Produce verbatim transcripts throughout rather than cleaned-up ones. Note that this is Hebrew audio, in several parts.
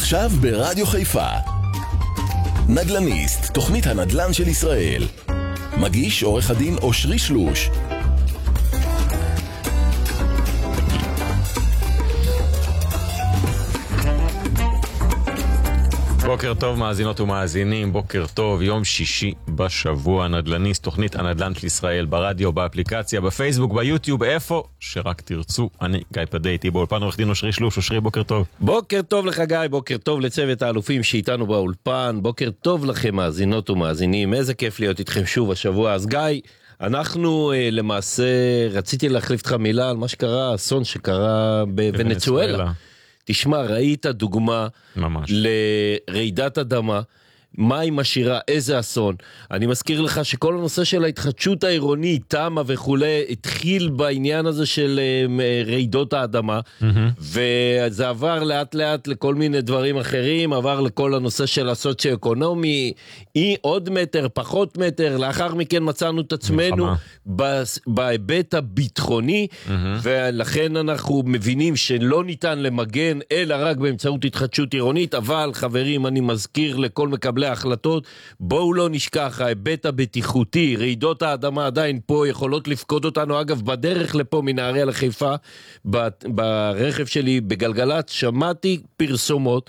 עכשיו ברדיו חיפה. נדלניסט, תוכנית הנדלן של ישראל. מגיש עורך הדין אושרי שלוש. בוקר טוב מאזינות ומאזינים, בוקר טוב, יום שישי בשבוע, נדלניסט, תוכנית הנדלן של ישראל, ברדיו, באפליקציה, בפייסבוק, ביוטיוב, איפה שרק תרצו. אני גיא פדה, איתי באולפן עורך דין אושרי שלוש. אושרי, בוקר טוב. בוקר טוב לך גיא, בוקר טוב לצוות האלופים שאיתנו באולפן, בוקר טוב לכם מאזינות ומאזינים, איזה כיף להיות איתכם שוב השבוע. אז גיא, אנחנו למעשה, רציתי להחליף לך מילה על מה שקרה, אסון שקרה בוונצואלה. תשמע, ראית דוגמה ממש לרעידת אדמה, מה היא משאירה, איזה אסון. אני מזכיר לך שכל הנושא של ההתחדשות העירונית, תמה וכולי, התחיל בעניין הזה של רעידות האדמה, mm-hmm. וזה עבר לאט לאט לכל מיני דברים אחרים, עבר לכל הנושא של הסוציו-אקונומי, אי עוד מטר, פחות מטר, לאחר מכן מצאנו את עצמנו בהיבט הביטחוני, mm-hmm. ולכן אנחנו מבינים שלא ניתן למגן, אלא רק באמצעות התחדשות עירונית, אבל חברים, אני מזכיר לכל מקבלי ההחלטות, בואו לא נשכח, ההיבט הבטיחותי, רעידות האדמה עדיין פה, יכולות לפקוד אותנו. אגב, בדרך לפה מנהריה לחיפה, ברכב שלי בגלגלת, שמעתי פרסומות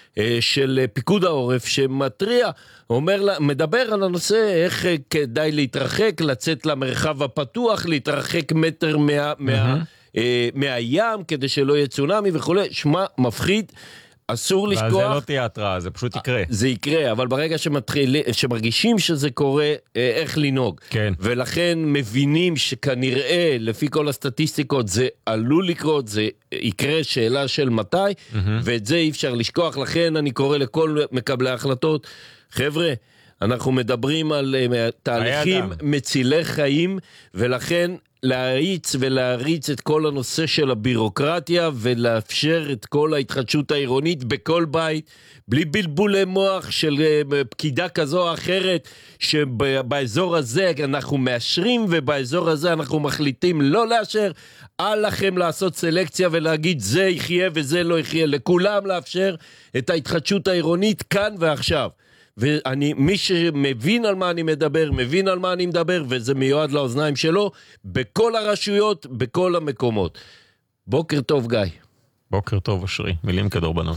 של פיקוד העורף שמטריע, אומר, מדבר על הנושא איך כדאי להתרחק, לצאת למרחב הפתוח, להתרחק מטר מה, מה, mm-hmm. מהים כדי שלא יהיה צונאמי וכו'. שמה מפחיד, אסור לשכוח. זה לא תהיה התראה, זה פשוט יקרה. זה יקרה, אבל ברגע שמתחיל, שמרגישים שזה קורה, איך לנהוג. כן. ולכן מבינים שכנראה, לפי כל הסטטיסטיקות, זה עלול לקרות, זה יקרה, שאלה של מתי, mm-hmm. ואת זה אי אפשר לשכוח. לכן אני קורא לכל מקבלי ההחלטות, חבר'ה, אנחנו מדברים על תהליכים מצילי חיים, ולכן להריץ ולהריץ את כל הנושא של הבירוקרטיה ולאפשר את כל ההתחדשות העירונית בכל בית, בלי בלבולי מוח של פקידה כזו או אחרת, שבאזור הזה אנחנו מאשרים ובאזור הזה אנחנו מחליטים לא לאשר. אל לכם לעשות סלקציה ולהגיד זה יחיה וזה לא יחיה, לכולם לאפשר את ההתחדשות העירונית כאן ועכשיו. ואני, מי שמבין על מה אני מדבר, מבין על מה אני מדבר, וזה מיועד לאוזניים שלו, בכל הרשויות, בכל המקומות. בוקר טוב גיא. בוקר טוב אושרי, מילים כדורבנות.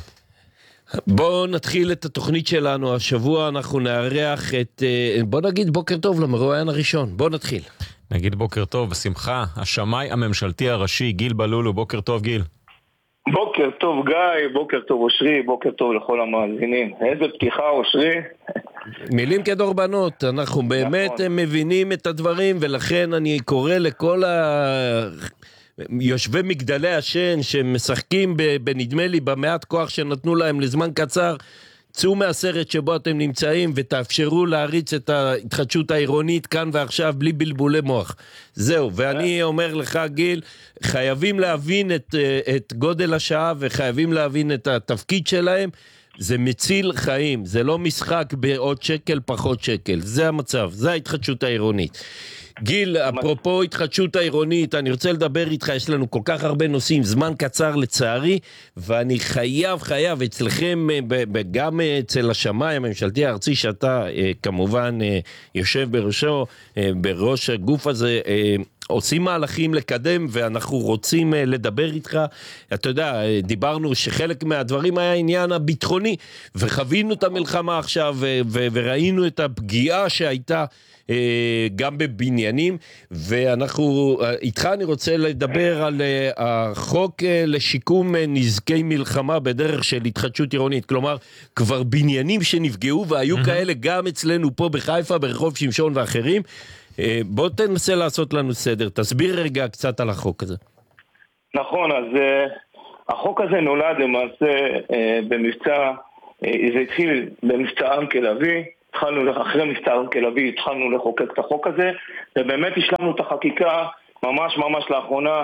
בואו נתחיל את התוכנית שלנו, השבוע אנחנו נארח את, בואו נגיד בוקר טוב למרואיין הראשון, בואו נתחיל. נגיד בוקר טוב, בשמחה, השמאי הממשלתי הראשי, גיל בלולו, בוקר טוב גיל. בוקר טוב גיא, בוקר טוב אושרי, בוקר טוב לכל המאזינים. איזה פתיחה אושרי. מילים כדורבנות, אנחנו באמת נכון. מבינים את הדברים, ולכן אני קורא לכל ה... יושבי מגדלי השן שמשחקים בנדמה לי במעט כוח שנתנו להם לזמן קצר, צאו מהסרט שבו אתם נמצאים ותאפשרו להריץ את ההתחדשות העירונית כאן ועכשיו בלי בלבולי מוח. זהו, ואני אומר לך גיל, חייבים להבין את, את גודל השעה וחייבים להבין את התפקיד שלהם. זה מציל חיים, זה לא משחק בעוד שקל פחות שקל, זה המצב, זה ההתחדשות העירונית. גיל, אפרופו התחדשות העירונית, אני רוצה לדבר איתך, יש לנו כל כך הרבה נושאים, זמן קצר לצערי, ואני חייב, חייב, אצלכם, גם אצל השמאי הממשלתי הארצי, שאתה כמובן יושב בראשו, בראש הגוף הזה, עושים מהלכים לקדם, ואנחנו רוצים לדבר איתך. אתה יודע, דיברנו שחלק מהדברים היה העניין הביטחוני, וחווינו את המלחמה עכשיו, וראינו את הפגיעה שהייתה גם בבניינים, ואנחנו, איתך אני רוצה לדבר על החוק לשיקום נזקי מלחמה בדרך של התחדשות עירונית, כלומר, כבר בניינים שנפגעו, והיו כאלה גם אצלנו פה בחיפה, ברחוב שמשון ואחרים. בוא תנסה לעשות לנו סדר, תסביר רגע קצת על החוק הזה. נכון, אז uh, החוק הזה נולד למעשה uh, במבצע, uh, זה התחיל במבצע אנקל אבי, התחלנו, אחרי מבצע אנקל אבי התחלנו לחוקק את החוק הזה, ובאמת השלמנו את החקיקה ממש ממש לאחרונה,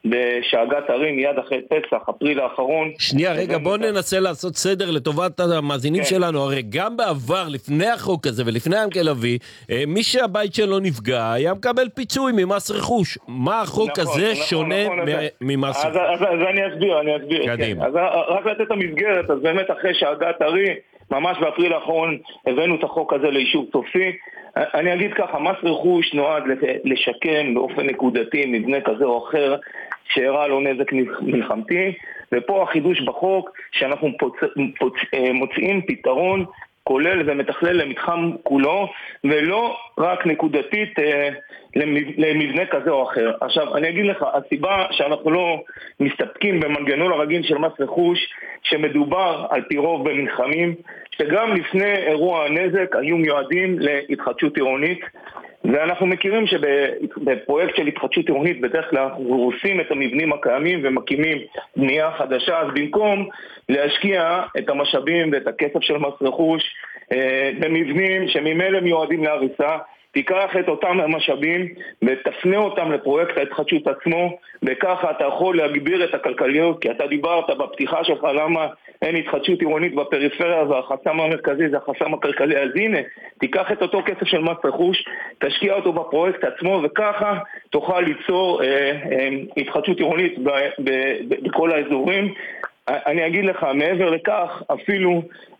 בשאגת הרים מיד אחרי פסח, אפריל האחרון. שנייה, רגע, בואו ננסה לעשות סדר לטובת המאזינים כן. שלנו. הרי גם בעבר, לפני החוק הזה ולפני ים כלבי, מי שהבית שלו נפגע היה מקבל פיצוי ממס רכוש. מה החוק נכון, הזה נכון, שונה נכון, נכון, ממס רכוש? אז, אז, אז אני אסביר, אני אסביר. כן. אז רק לתת את המסגרת, אז באמת אחרי שאגת הרים, ממש באפריל האחרון הבאנו את החוק הזה לאישור סופי. אני אגיד ככה, מס רכוש נועד לשקם באופן נקודתי מבנה כזה או אחר שהראה לו נזק מלחמתי, ופה החידוש בחוק שאנחנו פוצ... פוצ... מוצאים פתרון כולל ומתכלל למתחם כולו, ולא רק נקודתית אה, למבנה כזה או אחר. עכשיו, אני אגיד לך, הסיבה שאנחנו לא מסתפקים במנגנון הרגיל של מס רכוש, שמדובר על פי רוב במלחמים, שגם לפני אירוע הנזק היו מיועדים להתחדשות עירונית, ואנחנו מכירים שבפרויקט של התחדשות עירונית בדרך כלל אנחנו הורסים את המבנים הקיימים ומקימים בנייה חדשה, אז במקום להשקיע את המשאבים ואת הכסף של מס רכוש אה, במבנים שממילא מיועדים להריסה, תיקח את אותם המשאבים ותפנה אותם לפרויקט ההתחדשות עצמו, וככה אתה יכול להגביר את הכלכליות, כי אתה דיברת בפתיחה שלך למה אין התחדשות עירונית בפריפריה, והחסם המרכזי זה החסם הכלכלי. אז הנה, תיקח את אותו כסף של מס רכוש, תשקיע אותו בפרויקט עצמו, וככה תוכל ליצור אה, אה, התחדשות עירונית ב, ב, ב, בכל האזורים. אני אגיד לך, מעבר לכך, אפילו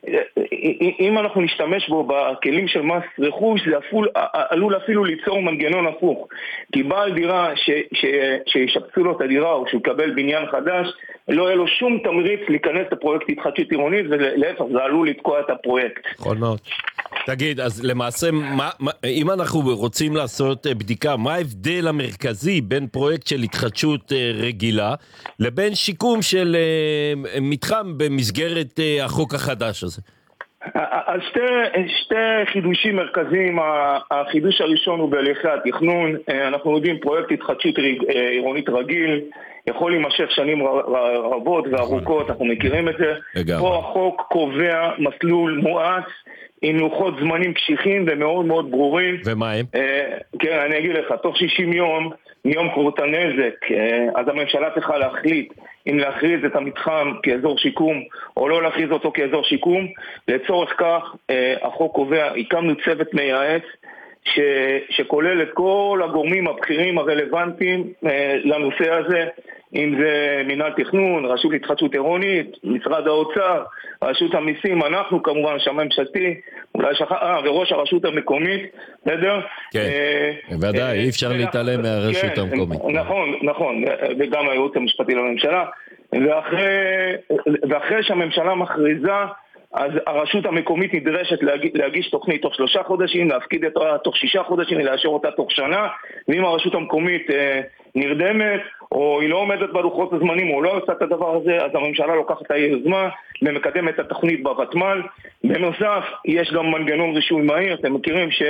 אם אנחנו נשתמש בו בכלים של מס רכוש, זה אפול, עלול אפילו ליצור מנגנון הפוך. כי בעל דירה ש, ש, שישפצו לו את הדירה או שהוא יקבל בניין חדש, לא יהיה לו שום תמריץ להיכנס לפרויקט התחדשות עירונית, ולהפך זה עלול לתקוע את הפרויקט. נכון מאוד. תגיד, אז למעשה, מה, מה, אם אנחנו רוצים לעשות בדיקה, מה ההבדל המרכזי בין פרויקט של התחדשות רגילה, לבין שיקום של מתחם במסגרת החוק החדש הזה? אז שתי, שתי חידושים מרכזיים. החידוש הראשון הוא בהליכי התכנון. אנחנו יודעים, פרויקט התחדשות עירונית רגיל יכול להימשך שנים רבות וארוכות, אנחנו מכירים את זה. פה החוק קובע מסלול מואץ עם לוחות זמנים קשיחים ומאוד מאוד ברורים. ומה הם? כן, אני אגיד לך, תוך שישים יום מיום קרות הנזק, אז הממשלה צריכה להחליט אם להכריז את המתחם כאזור שיקום או לא להכריז אותו כאזור שיקום. לצורך כך החוק קובע, הקמנו צוות מייעץ ש, שכולל את כל הגורמים הבכירים הרלוונטיים לנושא הזה, אם זה מינהל תכנון, רשות להתחדשות עירונית, משרד האוצר, רשות המיסים, אנחנו כמובן שם ממשלתי, אולי שח... אה, וראש הרשות המקומית, בסדר? כן, ודאי, אי אפשר להתעלם מהרשות המקומית. נכון, נכון, וגם הייעוץ המשפטי לממשלה, ואחרי, ואחרי שהממשלה מכריזה, אז הרשות המקומית נדרשת להגיש, להגיש תוכנית תוך שלושה חודשים, להפקיד את תוך שישה חודשים, לאשר אותה תוך שנה, ואם הרשות המקומית אה, נרדמת, או היא לא עומדת בלוחות הזמנים, או לא עושה את הדבר הזה, אז הממשלה לוקחת את היוזמה ומקדמת את התוכנית בוותמ"ל. בנוסף, יש גם מנגנון רישוי מהיר, אתם מכירים ש...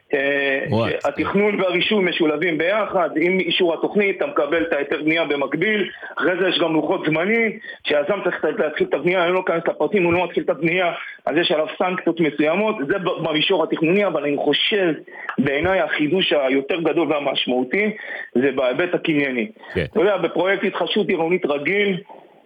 התכנון והרישוי משולבים ביחד. עם אישור התוכנית אתה מקבל את ההיתר בנייה במקביל, אחרי זה יש גם לוחות זמנים שהיזם צריך להתחיל את הבנייה, אני לא כאן את הפרטים, הוא לא מתחיל את הבנייה, אז יש עליו סנקציות מסוימות. זה במישור התכנוני, אבל אני חושב בעיניי החידוש היותר גדול והמשמעותי זה בהיבט הקנייני. אתה יודע, בפרויקט התחדשות עירונית רגיל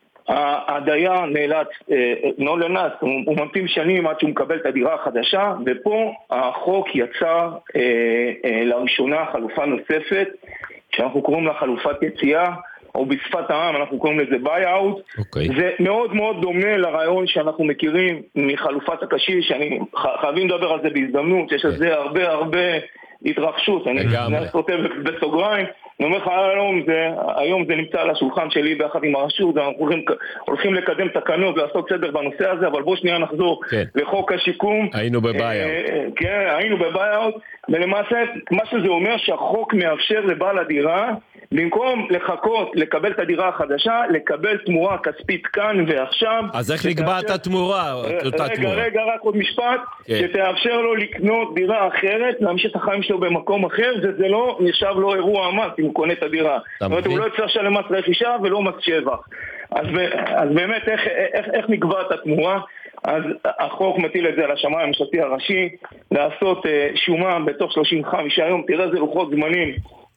הדייר נאלץ, לא לנס, הוא ממתין שנים עד שהוא מקבל את הדירה החדשה, ופה החוק יצר לראשונה חלופה נוספת, שאנחנו קוראים לה חלופת יציאה, או בשפת העם אנחנו קוראים לזה ביי-אוט. Okay. זה מאוד מאוד דומה לרעיון שאנחנו מכירים מחלופת הקשיש, שאני חייבים לדבר על זה בהזדמנות, יש על זה הרבה הרבה התרחשות, אני כותב בסוגריים, אני אומר לך, היום זה, היום זה נמצא על השולחן שלי ביחד עם הרשות, אנחנו הולכים, הולכים לקדם תקנות ולעשות סדר בנושא הזה, אבל בוא שנייה נחזור כן. לחוק השיקום. היינו בביי-אוט. כן, היינו בביי-אוט, ולמעשה מה שזה אומר שהחוק מאפשר לבעל הדירה, במקום לחכות לקבל את הדירה החדשה, לקבל תמורה כספית כאן ועכשיו. אז איך נקבע את התמורה? רגע, רגע, רק עוד משפט, שתאפשר לו לקנות דירה אחרת, להמשיך את החיים שלו במקום אחר, וזה לא נחשב לו אירוע מס אם הוא קונה את הדירה. זאת אומרת, הוא לא יצטרך לשלם מס רכישה ולא מס שבח. אז באמת, איך נקבע את התמורה? אז החוק מטיל את זה על השמאי הממשלתי הראשי, לעשות שומה בתוך שלושים וחמישה יום, תראה איזה לוחות זמנים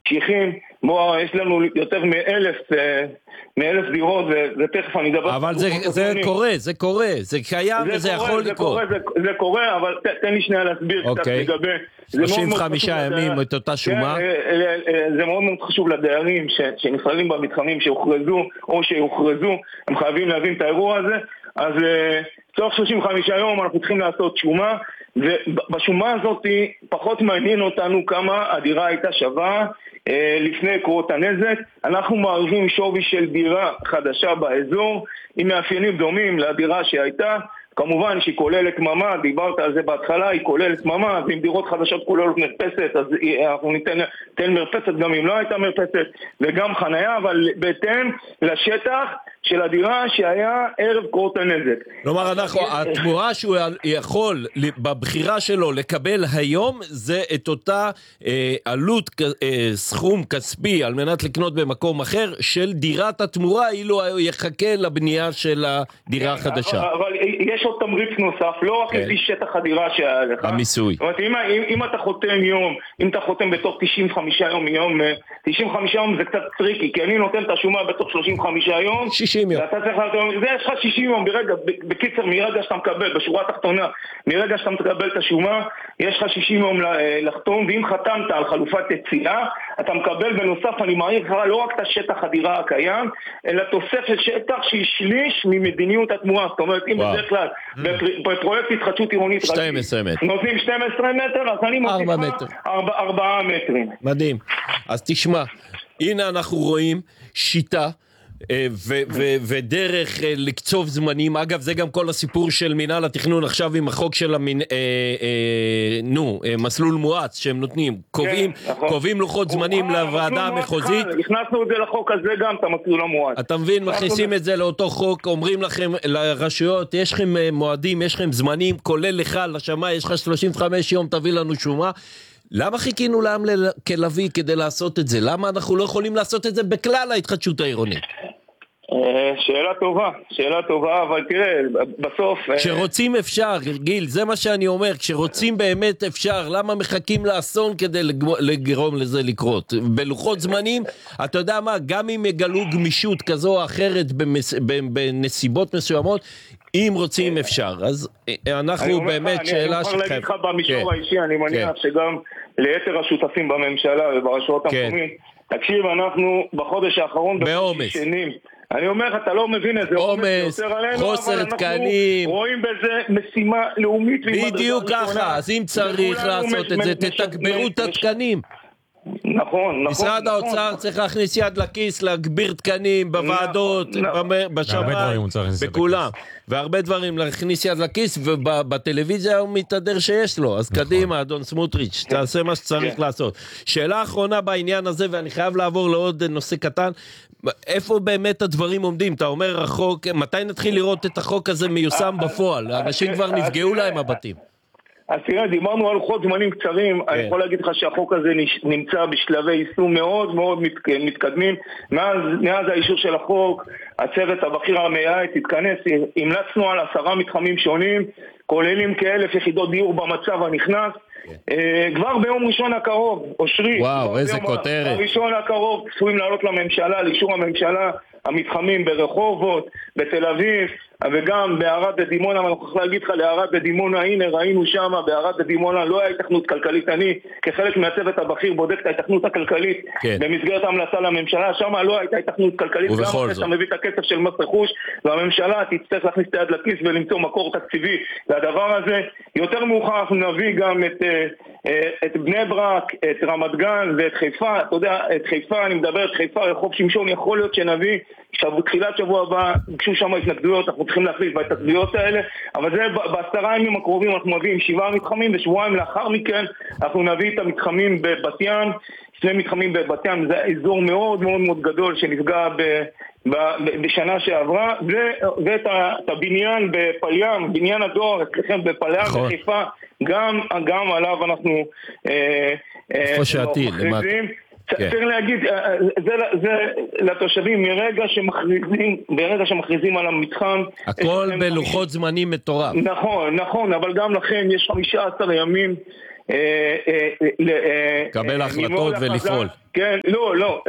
שייכים, בוא, יש לנו יותר מאלף, מאלף דירות, ותכף אני אדבר... אבל זה, זה קורה, זה קורה, זה קיים זה וזה קורה, יכול זה לקרות. קורה, זה, זה קורה, אבל ת, תן לי שנייה להסביר אוקיי. קצת לגבי... שלושים וחמישה ימים את אותה שומה. כן, זה מאוד מאוד חשוב לדיירים ש, שנכללים במתחמים שהוכרזו, או שהוכרזו, הם חייבים להבין את האירוע הזה, אז צורך שלושים וחמישה יום אנחנו צריכים לעשות שומה, ובשומה הזאת פחות מעניין אותנו כמה הדירה הייתה שווה לפני קרות הנזק. אנחנו מעריכים שווי של דירה חדשה באזור עם מאפיינים דומים לדירה שהייתה, כמובן שהיא כוללת ממ"ד, דיברת על זה בהתחלה, היא כוללת ממ"ד, ועם דירות חדשות כוללות מרפסת, אז אנחנו ניתן, ניתן מרפסת גם אם לא הייתה מרפסת, וגם חניה, אבל בהתאם לשטח של הדירה שהיה ערב קרות הנזק. כלומר, אנחנו, התמורה שהוא יכול בבחירה שלו לקבל היום, זה את אותה אה, עלות, אה, סכום כספי על מנת לקנות במקום אחר של דירת התמורה, אילו הוא יחכה לבנייה של הדירה החדשה. אבל, אבל יש עוד תמריץ נוסף, לא רק לפי שטח הדירה שהיה לך. המיסוי. זאת אומרת, אם, אם, אם אתה חותם יום, אם אתה חותם בתוך תשעים וחמישה יום מיום, תשעים וחמישה יום זה קצת טריקי, כי אני נותן את השומה בתוך שלושים וחמישה יום. שישים יום. ואתה צריך לתת, זה יש לך שישים יום, ברגע, בקיצר, מרגע שאתה מקבל, בשורה התחתונה, מרגע שאתה מקבל את השומה, יש לך שישים יום לחתום, ואם חתמת על חלופת יציאה, אתה מקבל בנוסף, אני מעריך לך לא רק את השטח הדירה הקיים, אלא תוספת שטח שהיא שליש ממדיניות התמורה. זאת אומרת, אם בדרך כלל, בפרויקט התחדשות עירונית שתים עשרה מטר. נותנים שנים עשר מטר, אז אני מוסיף ארבעה מטרים. מדהים. אז תשמע, הנה אנחנו רואים שיטה, ו- ו- ודרך לקצוב זמנים. אגב, זה גם כל הסיפור של מינהל התכנון עכשיו עם החוק של המין, אה, אה, נו, אה, מסלול מואץ שהם נותנים, קובעים, כן, נכון. קובעים לוחות זמנים אה, לוועדה המחוזית. הכנסנו את זה לחוק הזה גם, את המסלול המואץ. אתה מבין, מכניסים את זה לאותו חוק, אומרים לכם, לרשויות, יש לכם מועדים, יש לכם זמנים, כולל לך, לשמה, יש לך שלושים וחמישה יום, תביא לנו שומה. למה חיכינו לעם כלוי כדי לעשות את זה? למה אנחנו לא יכולים לעשות את זה בכלל ההתחדשות העירונית? שאלה טובה, שאלה טובה, אבל תראה, בסוף... כשרוצים אפשר, גיל, זה מה שאני אומר, כשרוצים באמת אפשר, למה מחכים לאסון כדי לגרום לזה לקרות? בלוחות זמנים, אתה יודע מה, גם אם יגלו גמישות כזו או אחרת בנסיבות מסוימות, אם רוצים אפשר, אז אנחנו באמת שאלה שחייב... אני יכול להגיד לך במישור האישי, אני מניח שגם ליתר השותפים בממשלה וברשויות המקומית, תקשיב, אנחנו בחודש האחרון... באומץ. אני אומר, אתה לא מבין איזה אומץ, חוסר תקנים. רואים בזה משימה לאומית. בדיוק ככה, אז אם צריך לעשות את זה, תתגברו את התקנים. נכון, נכון. משרד האוצר צריך להכניס יד לכיס, להגביר תקנים בוועדות, בשב"כ, בכולם. והרבה דברים להכניס יד לכיס, ובטלוויזיה הוא מתהדר שיש לו. אז קדימה, אדון סמוטריץ', תעשה מה שצריך לעשות. שאלה אחרונה בעניין הזה, ואני חייב לעבור לעוד נושא קטן. איפה באמת הדברים עומדים? אתה אומר החוק, מתי נתחיל לראות את החוק הזה מיושם בפועל? האנשים כבר נפגעו להם הבתים. אז תראה, דיברנו על לוחות זמנים קצרים, אני יכול להגיד לך שהחוק הזה נמצא בשלבי יישום מאוד מאוד מתקדמים. מאז האישור של החוק, הצוות הבכיר המייעץ התכנס, המלצנו על עשרה מתחמים שונים, כוללים כאלף יחידות דיור במצב הנכנס. כבר ביום ראשון הקרוב, אושרי, וואו, איזה כותרת. ראשון הקרוב צפויים לעלות לממשלה, לאישור הממשלה, המתחמים ברחובות, בתל אביב, וגם בערד ודימונה. אני יכול להגיד לך לערד ודימונה, הנה ראינו שם, בערד ודימונה לא היה התכנות כלכלית. אני כחלק מהצוות הבכיר בודק את ההתכנות הכלכלית כן. במסגרת ההמלצה לממשלה, שם לא הייתה התכנות כלכלית. ובכל זאת. אתה מביא את הכסף של מס רכוש, והממשלה תצטרך להכניס את היד לכיס ולמצוא מקור תקציבי לדבר הזה. יותר מאוחר אנחנו נביא גם את, את בני ברק, את רמת גן ואת חיפה. אתה יודע, את חיפה, אני מדבר את חיפה, רחוב שמשון, יכול להיות שנביא בתחילת שבוע הבא, ביקשו שם התנגדויות, אנחנו צריכים להחליט בהתנגדויות האלה, אבל זה בעשרה ימים הקרובים אנחנו מביאים שבעה מתחמים, ושבועיים לאחר מכן אנחנו נביא את המתחמים בבת ים, שני מתחמים בבת ים, זה אזור מאוד מאוד מאוד גדול שנפגע ב, ב, ב, בשנה שעברה, ו, ואת ה, את הבניין בפלים, בניין הדואר, אצלכם בפלים, נכון. בחיפה, גם, גם עליו אנחנו אה, איפה שעתיד, מכריזים. צריך להגיד, זה, זה לתושבים, מרגע שמכריזים, ברגע שמכריזים על המתחם... הכל בלוחות זמנים מטורף. נכון, נכון, אבל גם לכן יש חמישה עשר ימים קבל החלטות ולפעול. כן, לא, לא,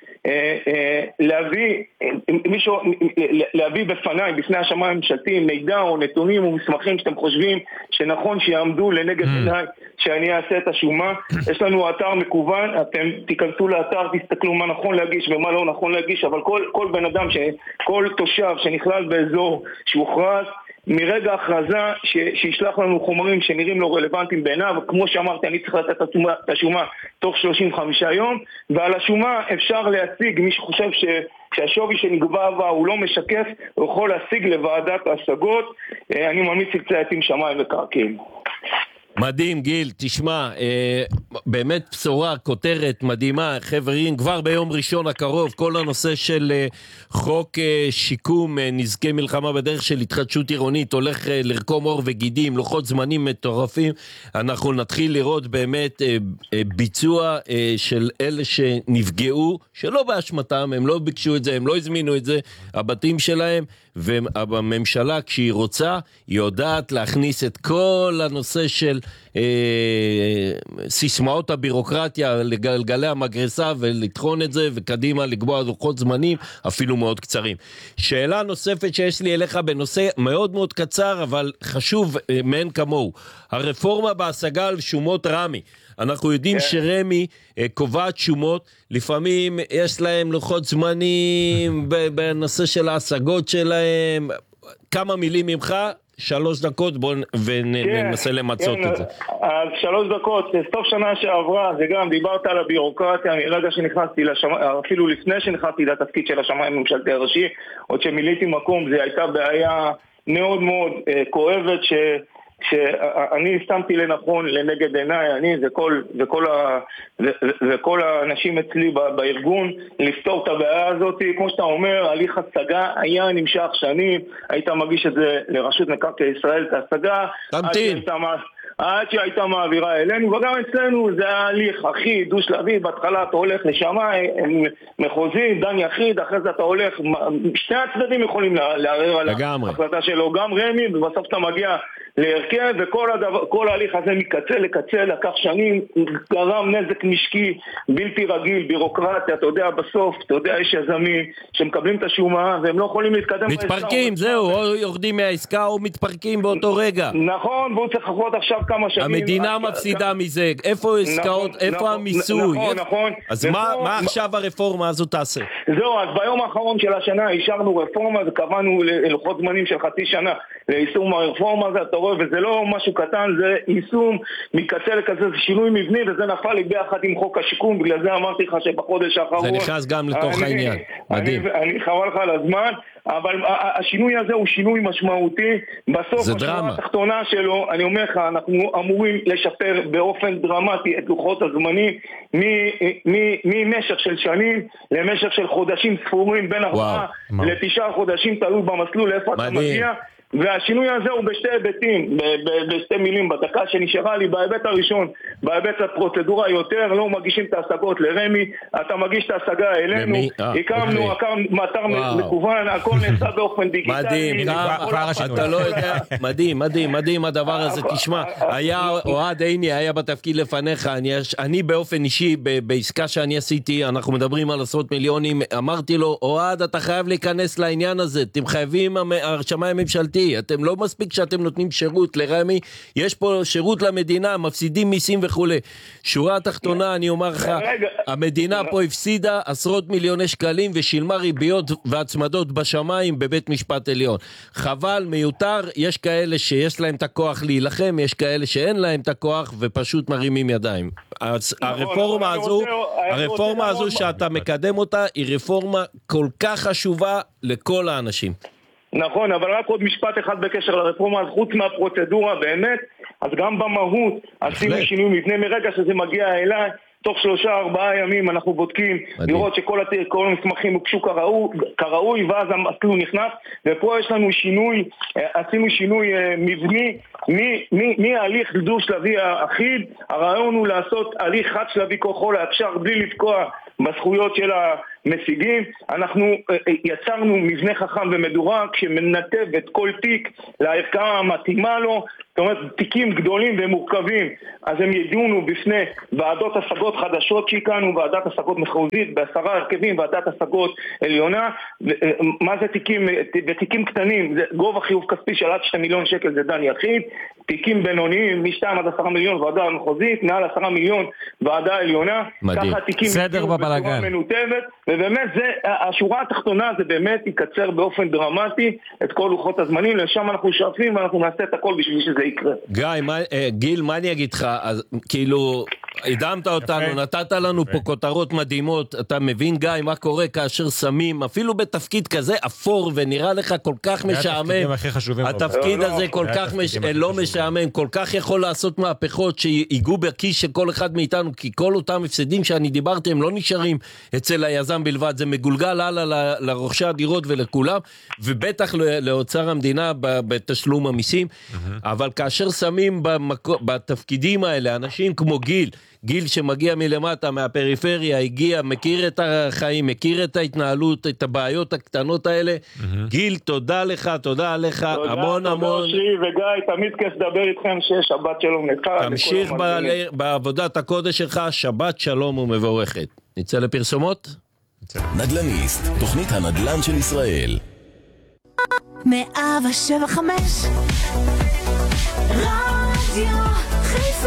להביא, מישהו, להביא בפניי, בפני השמיים הממשלתיים, מידע או נתונים או מסמכים שאתם חושבים שנכון שיעמדו לנגד עיניי שאני אעשה את השומה. יש לנו אתר מקוון, אתם תיכנסו לאתר, תסתכלו מה נכון להגיש ומה לא נכון להגיש, אבל כל, כל בן אדם, כל תושב שנכלל באזור שהוכרז, מרגע הכרזה ש- שישלח לנו חומרים שנראים לא רלוונטיים בעיניו, כמו שאמרתי, אני צריך לתת את השומה תוך שלושים וחמישה יום, ועל השומה אפשר להציג, מי שחושב ש- שהשווי שנקבע בה הוא לא משקף, הוא יכול להשיג לוועדת ההשגות. אני ממליץ להתייעץ עם שמיים וקרקעין. מדהים גיל, תשמע, אה, באמת בשורה, כותרת מדהימה, חברים, כבר ביום ראשון הקרוב, כל הנושא של אה, חוק אה, שיקום אה, נזקי מלחמה בדרך של התחדשות עירונית, הולך אה, לרקום אור וגידים, לוחות זמנים מטורפים, אנחנו נתחיל לראות באמת אה, אה, ביצוע אה, של אלה שנפגעו, שלא באשמתם, הם לא ביקשו את זה, הם לא הזמינו את זה, הבתים שלהם, והממשלה כשהיא רוצה, היא יודעת להכניס את כל הנושא של אה, סיסמאות הבירוקרטיה לגלגלי המגרסה ולטחון את זה וקדימה לקבוע לוחות זמנים אפילו מאוד קצרים. שאלה נוספת שיש לי אליך בנושא מאוד מאוד קצר אבל חשוב אה, מעין כמוהו, הרפורמה בהשגה על שומות רמי. אנחנו יודעים yeah. שרמי uh, קובעת שומות, לפעמים יש להם לוחות זמנים בנושא של ההשגות שלהם. כמה מילים ממך, שלוש דקות, בואו וננסה yeah. למצות yeah. את זה. אז שלוש דקות, סוף שנה שעברה, זה גם דיברת על הבירוקרטיה, מרגע שנכנסתי, לשמ... אפילו לפני שנכנסתי לתפקיד של השמיים הממשלתי הראשי, עוד שמיליתי מקום, זה הייתה בעיה מאוד מאוד uh, כואבת ש... שאני שמתי לנכון לנגד עיניי, אני וכל, וכל, ה, ו, וכל האנשים אצלי בארגון, לפתור את הבעיה הזאת. כמו שאתה אומר, הליך השגה היה נמשך שנים, היית מגיש את זה לרשות מקרקעי ישראל, את ההשגה, תמתין. עד שהייתה מעבירה אלינו, וגם אצלנו זה ההליך הכי דו-שלבי, בהתחלה אתה הולך לשמאי, מחוזי, דן יחיד, אחרי זה אתה הולך, שני הצדדים יכולים לערער על ההחלטה שלו, גם רמי, ובסוף אתה מגיע להרכב, וכל הדבר, כל ההליך הזה מקצה לקצה, לקח שנים, גרם נזק משקי, בלתי רגיל, בירוקרטיה, אתה יודע, בסוף, אתה יודע, יש יזמים שמקבלים את השומה, והם לא יכולים להתקדם. מתפרקים, זהו, או יורדים מהעסקה, או מתפרקים באותו רגע. נכון, והוא צריך לחוות עכשיו כמה שנים. המדינה מפסידה מזה, איפה עסקאות, איפה המיסוי? נכון, נכון. אז מה עכשיו הרפורמה הזו תעשה? זהו, אז ביום האחרון של השנה אישרנו רפורמה, וקבענו ללוחות זמנים של חצי שנה ליישום הרפורמה הזה, אתה רואה, וזה לא משהו קטן, זה יישום מקצה לכזה, זה שינוי מבני, וזה נפל לי ביחד עם חוק השיקום, בגלל זה אמרתי לך שבחודש האחרון... זה נכנס גם לתוך העניין, מדהים. אני חבל לך על הזמן, אבל השינוי הזה הוא שינוי משמעותי, בסוף השורה התחתונה שלו, אני אומר לך, אנחנו אמורים לשפר באופן דרמטי את לוחות הזמנים, ממשך של שנים למשך של חודשים ספורים, בין ארבעה לתשעה חודשים, תלוי במסלול, איפה אתה מגיע, והשינוי הזה הוא בשתי היבטים, בשתי מילים, בדקה שנשארה לי, בהיבט הראשון, בהיבט הפרוצדורה יותר, לא מגישים את ההשגות לרמי, אתה מגיש את ההשגה אלינו, הקמנו, הקמנו אתר מקוון, הכל נעשה באופן דיגיטלי. מדהים, אתה לא יודע, מדהים, מדהים, מדהים הדבר הזה, תשמע, היה, אוהד עיני היה בתפקיד לפניך, אני באופן אישי, בעסקה שאני עשיתי, אנחנו מדברים על עשרות מיליונים, אמרתי לו, אוהד, אתה חייב להיכנס לעניין הזה, אתם חייבים, השמיים הממשלתי, אתם לא מספיק שאתם נותנים שירות לרמי, יש פה שירות למדינה, מפסידים מיסים וכו'. שורה התחתונה, אני אומר לך, המדינה פה הפסידה עשרות מיליוני שקלים ושילמה ריביות והצמדות בשמיים בבית משפט עליון. חבל, מיותר, יש כאלה שיש להם את הכוח להילחם, יש כאלה שאין להם את הכוח ופשוט מרימים ידיים. אז הרפורמה הזו, הרפורמה הזו שאתה מקדם אותה, היא רפורמה כל כך חשובה לכל האנשים. נכון, אבל רק עוד משפט אחד בקשר לרפורמה, אז חוץ מהפרוצדורה באמת, אז גם במהות עשינו שינוי מבנה מרגע שזה מגיע אליי, תוך שלושה ארבעה ימים אנחנו בודקים, לראות שכל כל המסמכים הוגשו כראוי, ואז המסלול נכנס, ופה יש לנו שינוי, עשינו שינוי מבני, מההליך דו שלבי האחיד, הרעיון הוא לעשות הליך חד שלבי ככל האפשר, בלי לפגוע בזכויות של המשיגים. אנחנו יצרנו מבנה חכם ומדורג שמנתב את כל תיק לערכאה המתאימה לו, אומרת, תיקים גדולים ומורכבים, אז הם ידונו בפני ועדות השגות חדשות שהקמנו, ועדת השגות מחוזית, בעשרה הרכבים, ועדת השגות עליונה. מה זה תיקים? בתיקים קטנים, זה גובה חיוב כספי של עד שני מיליון שקל, זה דן יחיד. תיקים בינוניים, משתיים עד עשרה מיליון, ועדה מחוזית, מעל עשרה מיליון, ועדה עליונה. מדהים. ככה תיקים סדר בבלגן. מנותבת, ובאמת זה, השורה התחתונה זה באמת יקצר באופן דרמטי את כל לוחות הזמנים, לשם אנחנו שואפים ואנחנו נעשה את הכל בשביל שזה יקרה. גיא, מה, גיל, מה אני אגיד לך? אז, כאילו, הדמת אותנו, נתת לנו פה כותרות מדהימות, אתה מבין גיא מה קורה כאשר שמים, אפילו בתפקיד כזה אפור ונראה לך כל כך משעמם, התפקיד הזה כל כך לא משעמם, כל כך יכול לעשות מהפכות שיגעו בכיס של כל אחד מאיתנו, כי כל אותם הפסדים שאני דיברתי הם לא נשארים אצל היזם בלבד, זה מגולגל הלאה לרוכשי הדירות ולכולם, ובטח לאוצר המדינה בתשלום המיסים, אבל כאשר שמים בתפקידים האלה אנשים כמו גיל, גיל שמגיע מלמטה, מהפריפריה, הגיע, מכיר את החיים, מכיר את ההתנהלות, את הבעיות הקטנות האלה. גיל, תודה לך, תודה לך, המון המון. תודה שלי וגיא, תמיד כיף לדבר איתכם, שיש שבת שלום לך. תמשיך בעבודת הקודש שלך, שבת שלום ומבורכת. נצא לפרסומות? נדלניסט, תוכנית הנדל"ן של ישראל. מאה שבע חמש רדיו חיפה.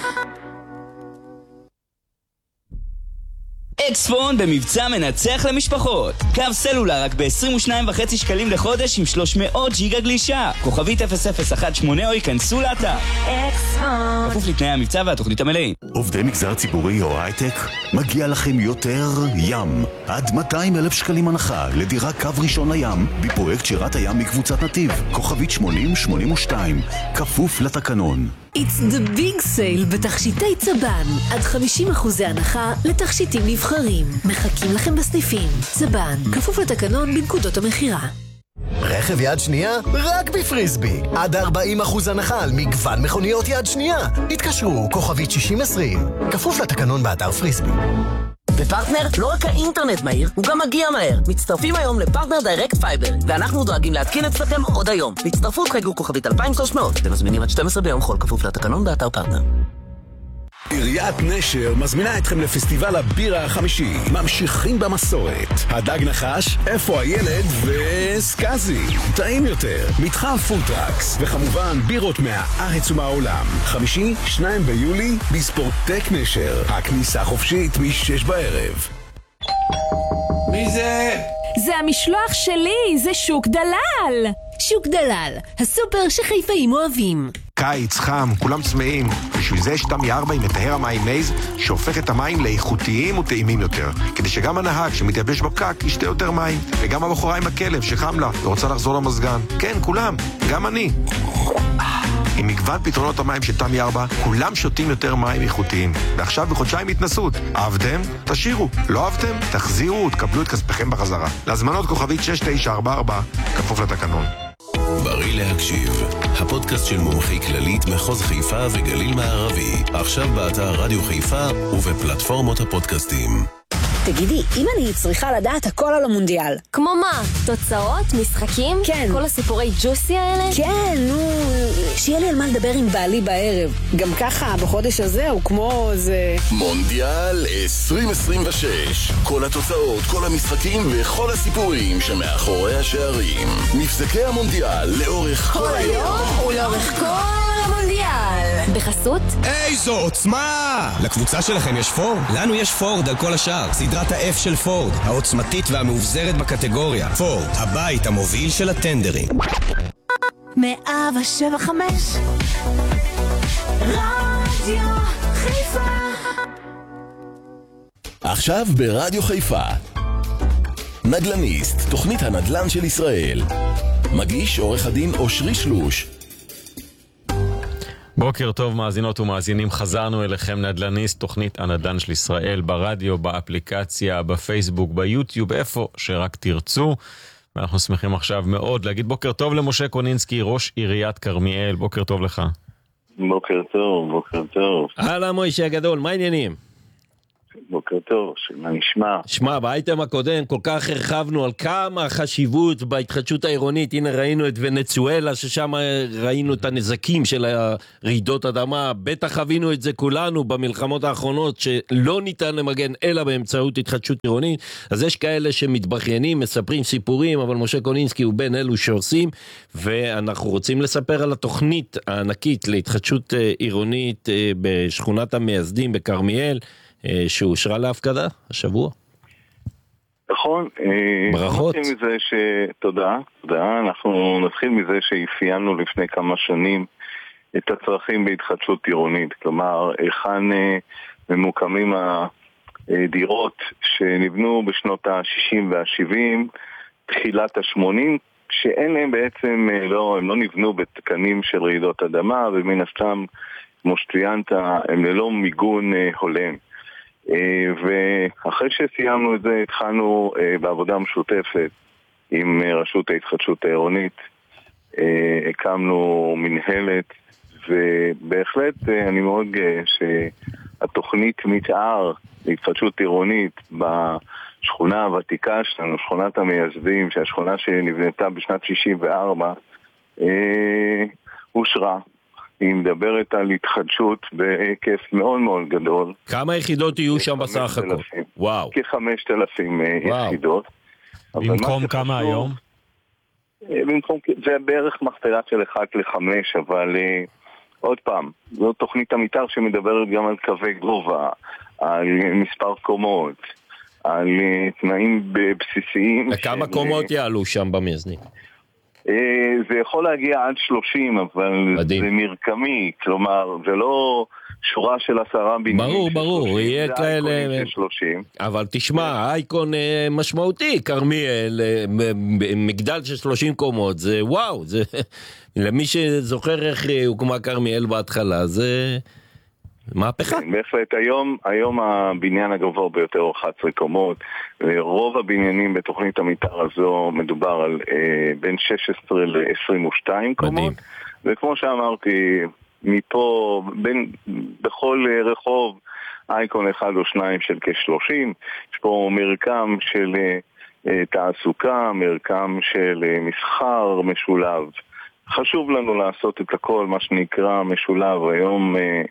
אקספון במבצע מנצח למשפחות. קו סלולר רק ב-עשרים ושניים וחצי שקלים לחודש עם שלוש מאות ג'יגה גלישה. כוכבית אפס אפס אחת שמונה או ייכנסו לאתר. אקספון. כפוף לתנאי המבצע והתוכנית המלאים. עובדי מגזר ציבורי או הייטק, מגיע לכם יותר ים. עד מאתיים אלף שקלים הנחה לדירה קו ראשון לים בפרויקט שירת הים מקבוצת נתיב. כוכבית שמונים שמונים ושתיים. כפוף לתקנון. It's the big sale בתכשיטי צבן. עד חמישים אחוז הנחה לתכשיטים נבחרים. מחכים לכם בסניפים. צבן, כפוף לתקנון בנקודות המחירה. רכב יד שנייה? רק בפריסבי. עד ארבעים אחוז הנחה על מגוון מכוניות יד שנייה. התקשרו, כוכבית שישים עשרים. כפוף לתקנון באתר פריסבי. בפרטנר לא רק האינטרנט מהיר, הוא גם מגיע מהר. מצטרפים היום לפרטנר דיירקט פייבר, ואנחנו דואגים להתקין אצלכם עוד היום. להצטרפות חייגו כוכבית אלפיים ושלוש מאות, ומזמינים עד שתים עשרה ביום חול, כפוף לתקנון באתר פרטנר. עיריית נשר מזמינה אתכם לפסטיבל הבירה החמישי. ממשיכים במסורת. הדג נחש, איפה הילד וסקאזי. טעים יותר, מתחם פוטרקס, וכמובן בירות מהארץ ומהעולם. חמישי, שניים ביולי, בספורטק נשר. הכניסה חופשית משש בערב. מי זה? זה המשלוח שלי, זה שוק דלל. שוק דלל, הסופר שחיפאים אוהבים. קיץ, חם, כולם צמאים. בשביל זה יש תמי ארבע עם מטהר המים מייז, שהופך את המים לאיכותיים וטעימים יותר. כדי שגם הנהג שמתייבש בפקק ישתה יותר מים. וגם הבחורה עם הכלב שחם לה ורוצה לחזור למזגן. כן, כולם, גם אני. עם מגוון פתרונות המים של תמי ארבע, כולם שותים יותר מים איכותיים. ועכשיו בחודשיים התנסות. אהבתם? תשאירו. לא אהבתם? תחזירו ותקבלו את כספכם בחזרה. להזמנות כוכבית שש תשע ארבע ארבע, כפוף לתקנון. בריא להקשיב, הפודקאסט של מומחי כללית מחוז חיפה וגליל מערבי, עכשיו באתר רדיו חיפה ובפלטפורמות הפודקאסטים. תגידי, אם אני צריכה לדעת הכל על המונדיאל. כמו מה? תוצאות? משחקים? כן. כל הסיפורי ג'וסי האלה? כן, נו, שיהיה לי על מה לדבר עם בעלי בערב. גם ככה, בחודש הזה הוא כמו זה... מונדיאל עשרים עשרים ושש. כל התוצאות, כל המשחקים וכל הסיפורים שמאחורי השערים. מפסקי המונדיאל לאורך כל היום ולאורך כל המונדיאל. בחסות? איזו עוצמה! לקבוצה שלכם יש פורד? לנו יש פורד על כל השאר. סדרת ה-F של פורד, העוצמתית והמאובזרת בקטגוריה. פורד, הבית המוביל של הטנדרים. מאה שבע חמש רדיו חיפה. עכשיו ברדיו חיפה. נדלניסט, תוכנית הנדל"ן של ישראל. מגיש עורך הדין אושרי שלוש. בוקר טוב מאזינות ומאזינים, חזרנו אליכם. נדלניסט, תוכנית הנדל"ן של ישראל, ברדיו, באפליקציה, בפייסבוק, ביוטיוב, איפה שרק תרצו. ואנחנו שמחים עכשיו מאוד להגיד בוקר טוב למשה קונינסקי, ראש עיריית כרמיאל. בוקר טוב לך. בוקר טוב, בוקר טוב. הלאה מוישה הגדול, מה העניינים? בוקר טוב, מה נשמע? שמע, באייטם הקודם כל כך הרחבנו על כמה החשיבות בהתחדשות העירונית. הנה ראינו את ונצואלה, ששם ראינו את הנזקים של רעידות אדמה. בטח חווינו את זה כולנו במלחמות האחרונות, שלא ניתן למגן אלא באמצעות התחדשות עירונית. אז יש כאלה שמתבחיינים, מספרים סיפורים, אבל משה קונינסקי הוא בין אלו שעושים, ואנחנו רוצים לספר על התוכנית הענקית להתחדשות עירונית בשכונת המייסדים בכרמיאל, שאושרה להפקדה השבוע. נכון. ברכות. נתחיל מזה ש... תודה, תודה. אנחנו נתחיל מזה שאפיינו לפני כמה שנים את הצרכים בהתחדשות עירונית. כלומר, היכן ממוקמים הדירות שנבנו בשנות ה-שישים וה-שבעים, תחילת ה-שמונים, שאין להם בעצם, לא, הם לא נבנו בתקנים של רעידות אדמה, ומן הסתם, כמו שציינת, הם ללא מיגון הולם. ואחרי שסיימנו את זה, התחלנו בעבודה משותפת עם רשות ההתחדשות העירונית, הקמנו מנהלת, ובהחלט אני מאוד גאה שהתוכנית מתאר להתחדשות עירונית בשכונה הוותיקה שלנו, שכונת המייסדים, שהשכונה שנבנתה בשנת שישים וארבע, אושרה. היא מדברת על התחדשות בהיקף מאוד מאוד גדול. כמה יחידות יהיו שם בסך הכל? וואו. כ-חמשת אלפים יחידות. במקום כמה היום? במקום, זה בערך מכפלה של אחד לחמש, אבל עוד פעם, זו תוכנית המתאר שמדברת גם על קווי גובה, על מספר קומות, על תנאים בסיסיים. וכמה קומות יעלו שם במייסדים? זה יכול להגיע עד שלושים, אבל מדהים. זה מרקמי, כלומר, זה לא שורה של עשרה בניינים. ברור, ברור, יהיה כאלה... שלושים. אבל תשמע, אייקון משמעותי, כרמיאל, מגדל של שלושים קומות, זה וואו, זה... למי שזוכר איך הוקמה כרמיאל בהתחלה, זה... מהפכה. בהחלט, היום, היום הבניין הגבוה ביותר הוא אחת עשרה קומות, ורוב הבניינים בתוכנית המתאר הזו מדובר על אה, בין שש עשרה ל-עשרים ושתיים קומות, וכמו שאמרתי, מפה, בין, בכל רחוב, אייקון אחד או שניים של כ-שלושים, יש פה מרקם של אה, תעסוקה, מרקם של אה, מסחר משולב. חשוב לנו לעשות את הכל, מה שנקרא משולב. היום... אה,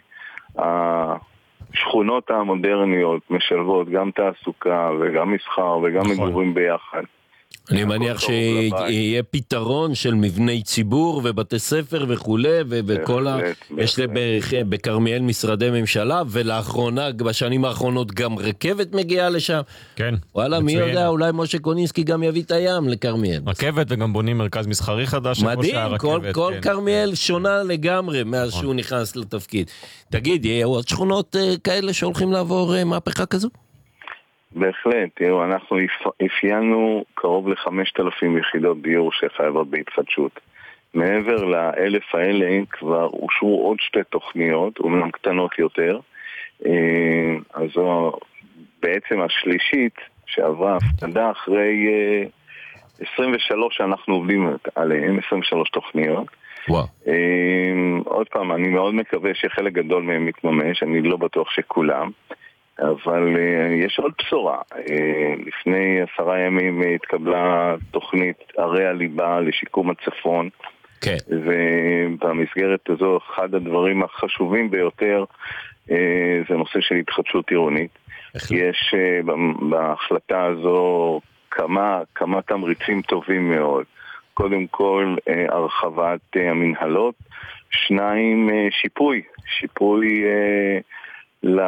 השכונות המודרניות משלבות גם תעסוקה וגם מסחר וגם מגורים ביחד. אני מניח שיהיה פתרון של מבני ציבור ובתי ספר וכולי, וכל ה... יש בכרמיאל משרדי ממשלה, ולאחרונה, בשנים האחרונות גם רכבת מגיעה לשם. כן. וואלה, מי יודע, אולי משה קונינסקי גם יביא את הים לכרמיאל. רכבת, וגם בונים מרכז מסחרי חדש. מדהים, כל כרמיאל שונה לגמרי מאז שהוא נכנס לתפקיד. תגיד, יהיו עוד שכונות כאלה שהולכים לעבור מהפכה כזו? בהחלט, תראו, אנחנו אפיינו קרוב ל-חמשת אלפים יחידות דיור שחייבות בהתחדשות. מעבר לאלף האלה כבר אושרו עוד שתי תוכניות, אומנם קטנות יותר. אז זו בעצם השלישית שעברה הפקדה אחרי עשרים ושלוש שאנחנו עובדים עליהן, עשרים ושלוש תוכניות. וואו. עוד פעם, אני מאוד מקווה שחלק גדול מהם מתממש, אני לא בטוח שכולם. אבל uh, יש עוד בשורה. Uh, לפני עשרה ימים התקבלה תוכנית ערי הליבה לשיקום הצפון. כן. ובמסגרת הזו, אחד הדברים החשובים ביותר uh, זה נושא של התחדשות עירונית. יש uh, בהחלטה הזו כמה, כמה תמריצים טובים מאוד. קודם כל, uh, הרחבת uh, המנהלות. שניים, uh, שיפוי. שיפוי uh, ל...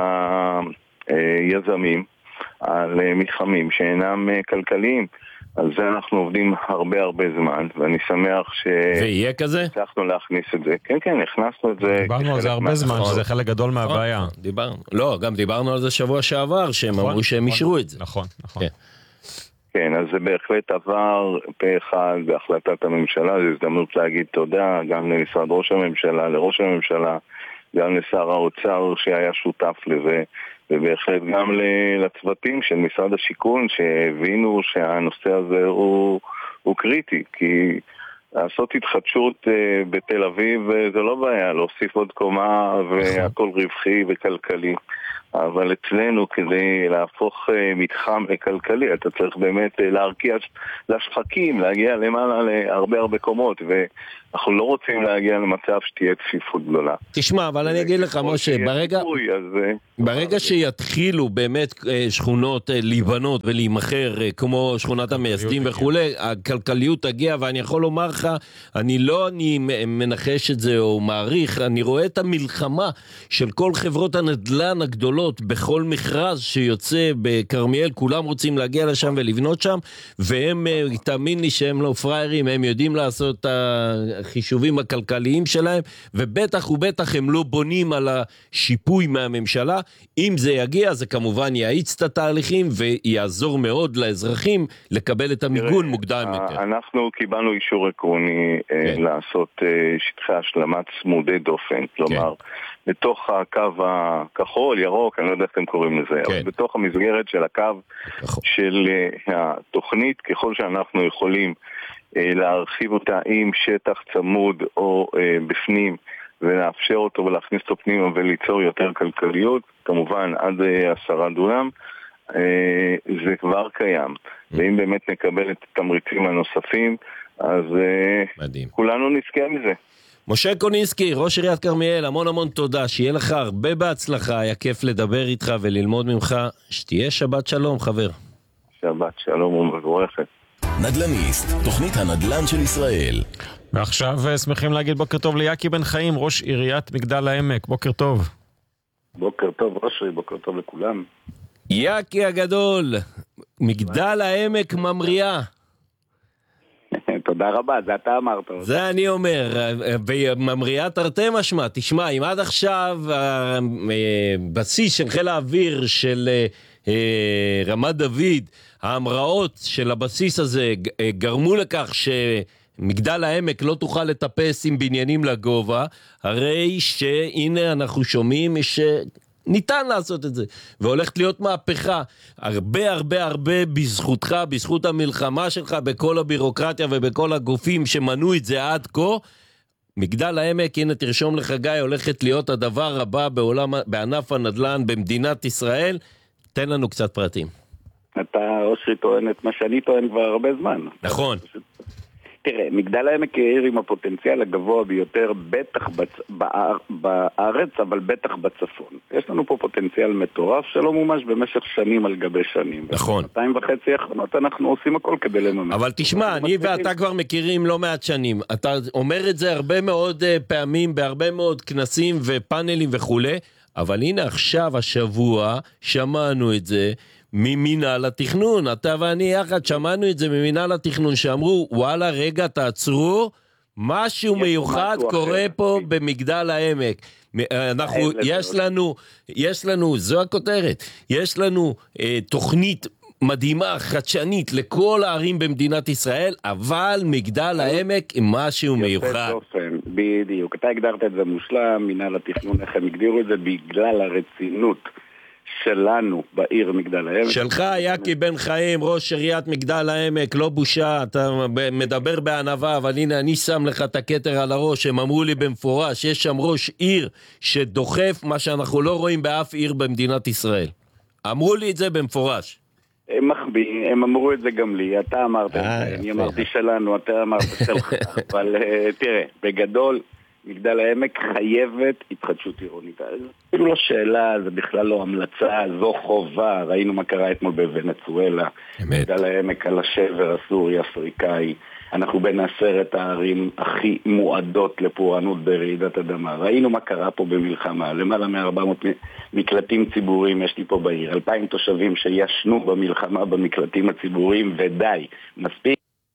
יזמים על מתחמים שאינם כלכליים. על זה אנחנו עובדים הרבה הרבה זמן, ואני שמח ש... ויהיה כזה? הצלחנו להכניס את זה. כן, כן, הכנסנו את זה. דיברנו על זה הרבה זמן, שזה חלק גדול מהבעיה. דיברנו. לא, גם דיברנו על זה שבוע שעבר, שהם אמרו שהם אישרו את זה. נכון, נכון. כן, אז זה בהחלט עבר פה אחד בהחלטת הממשלה. זו הזדמנות להגיד תודה גם למשרד ראש הממשלה, לראש הממשלה, גם לשר האוצר שהיה שותף לזה, ובהחלט גם לצוותים של משרד השיכון שהבינו שהנושא הזה הוא, הוא קריטי, כי לעשות התחדשות בתל אביב זה לא בעיה, להוסיף עוד קומה והכל רווחי וכלכלי. אבל אצלנו כדי להפוך מתחם לכלכלי, אתה צריך באמת להרקיע לשחקים, להגיע למעלה להרבה הרבה קומות, ואנחנו לא רוצים להגיע למצב שתהיה צפיפות גדולה. תשמע, אבל אני אגיד לך, משה, ברגע, ברגע שיתחילו באמת שכונות להיבנות ולהימחר, כמו שכונת המייסדים וכו', הכלכליות תגיע, ואני יכול לומר לך, אני לא אני מנחש את זה או מעריך, אני רואה את המלחמה של כל חברות הנדל"ן הגדולות, בכל מכרז שיוצא בקרמיאל, כולם רוצים להגיע לשם ולבנות שם, והם, תאמין לי שהם לא פריירים, הם יודעים לעשות את החישובים הכלכליים שלהם, ובטח ובטח הם לא בונים על השיפוי מהממשלה. אם זה יגיע, זה כמובן יאיץ את התהליכים, ויעזור מאוד לאזרחים לקבל את המיגון מוקדם יותר. אנחנו קיבלנו אישור עקרוני לעשות שטחי השלמה צמודי דופן, כלומר, בתוך הקו הכחול, ירוק, אני לא יודע איך אתם קוראים לזה, אבל בתוך המסגרת של הקו של התוכנית, ככל שאנחנו יכולים להרחיב אותה עם שטח צמוד או בפנים, ולאפשר אותו ולהכניס אותו פנימה וליצור יותר כלכליות, כמובן עד עשרה דונם, זה כבר קיים. ואם באמת נקבל את התמריצים הנוספים, אז מדהים. כולנו נזכה מזה. משה קונינסקי, ראש עיריית כרמיאל, המון המון תודה, שיהיה לך הרבה בהצלחה, היה כיף לדבר איתך וללמוד ממך, שתהיה שבת שלום חבר. שבת שלום ומבורכת. נדלניסט, תוכנית הנדל"ן של ישראל. ועכשיו שמחים להגיד בוקר טוב ליאקי בן חיים, ראש עיריית מגדל העמק, בוקר טוב. בוקר טוב ראש עירי, בוקר טוב לכולם. יאקי הגדול, מגדל העמק ממריאה. תודה רבה, זה אתה אמרת. זה אני אומר, בממריאה תרתי משמע, תשמע, אם עד עכשיו בסיס של חיל האוויר של רמת דוד, ההמראות של הבסיס הזה גרמו לכך שמגדל העמק לא תוכל לטפס עם בניינים לגובה, הרי שהנה אנחנו שומעים שניתן לעשות את זה, והולכת להיות מהפכה, הרבה הרבה הרבה בזכותך, בזכות המלחמה שלך, בכל הבירוקרטיה ובכל הגופים שמנעו את זה עד כה, מגדל העמק, הנה תרשום לך גיא, הולכת להיות הדבר הבא בעולם, בענף הנדל"ן במדינת ישראל, תן לנו קצת פרטים. אתה אושרי טוען את מה שאני טוען כבר הרבה זמן. נכון. תראה, מגדל העמק העיר עם הפוטנציאל הגבוה ביותר, בטח בצ... באר... בארץ, אבל בטח בצפון. יש לנו פה פוטנציאל מטורף שלא מומש במשך שנים על גבי שנים. נכון. שנתיים וחצי אחרונות אנחנו עושים הכל כדי לממש. אבל תשמע, אני ואתה כבר מכירים לא מעט שנים. אתה אומר את זה הרבה מאוד פעמים, בהרבה מאוד כנסים ופאנלים וכולי, אבל הנה עכשיו, השבוע, שמענו את זה ממינהל התכנון. אתה ואני יחד שמענו את זה ממינהל התכנון, שאמרו, וואלה, רגע, תעצרו, משהו מיוחד קורה פה במגדל העמק. אנחנו, יש לנו, יש לנו, זו הכותרת, יש לנו אה, תוכנית מדהימה, חדשנית, לכל הערים במדינת ישראל, אבל מגדל העמק עם משהו מיוחד. בדיוק, אתה הגדרת את זה מושלם, מינהל התכנון, איך הם הגדירו את זה, בגלל הרצינות שלנו בעיר מגדל העמק. שלך, יאקי בן חיים, ראש עיריית מגדל העמק, לא בושה, אתה מדבר בענווה, אבל הנה אני שם לך את הכתר על הראש, הם אמרו לי במפורש, יש שם ראש עיר שדוחף מה שאנחנו לא רואים באף עיר במדינת ישראל. אמרו לי את זה במפורש. הם מחביא, הם אמרו את זה גם לי, אתה אמרת, אני אמרתי שלנו, אתה אמרת שלך, אבל תראה, בגדול, מגדל העמק חייבת התחדשות עירונית. אפילו לא שאלה, זה בכלל לא המלצה, זו חובה. ראינו מה קרה אתמול בוונצואלה. מגדל העמק על השבר הסורי-אפריקאי. אנחנו בין עשרת הערים הכי מועדות לפורענות ברעידת אדמה. ראינו מה קרה פה במלחמה. למעלה מ-ארבע מאות מקלטים ציבוריים יש לי פה בעיר. אלפיים תושבים שישנו במלחמה במקלטים הציבוריים, ודי. מספיק.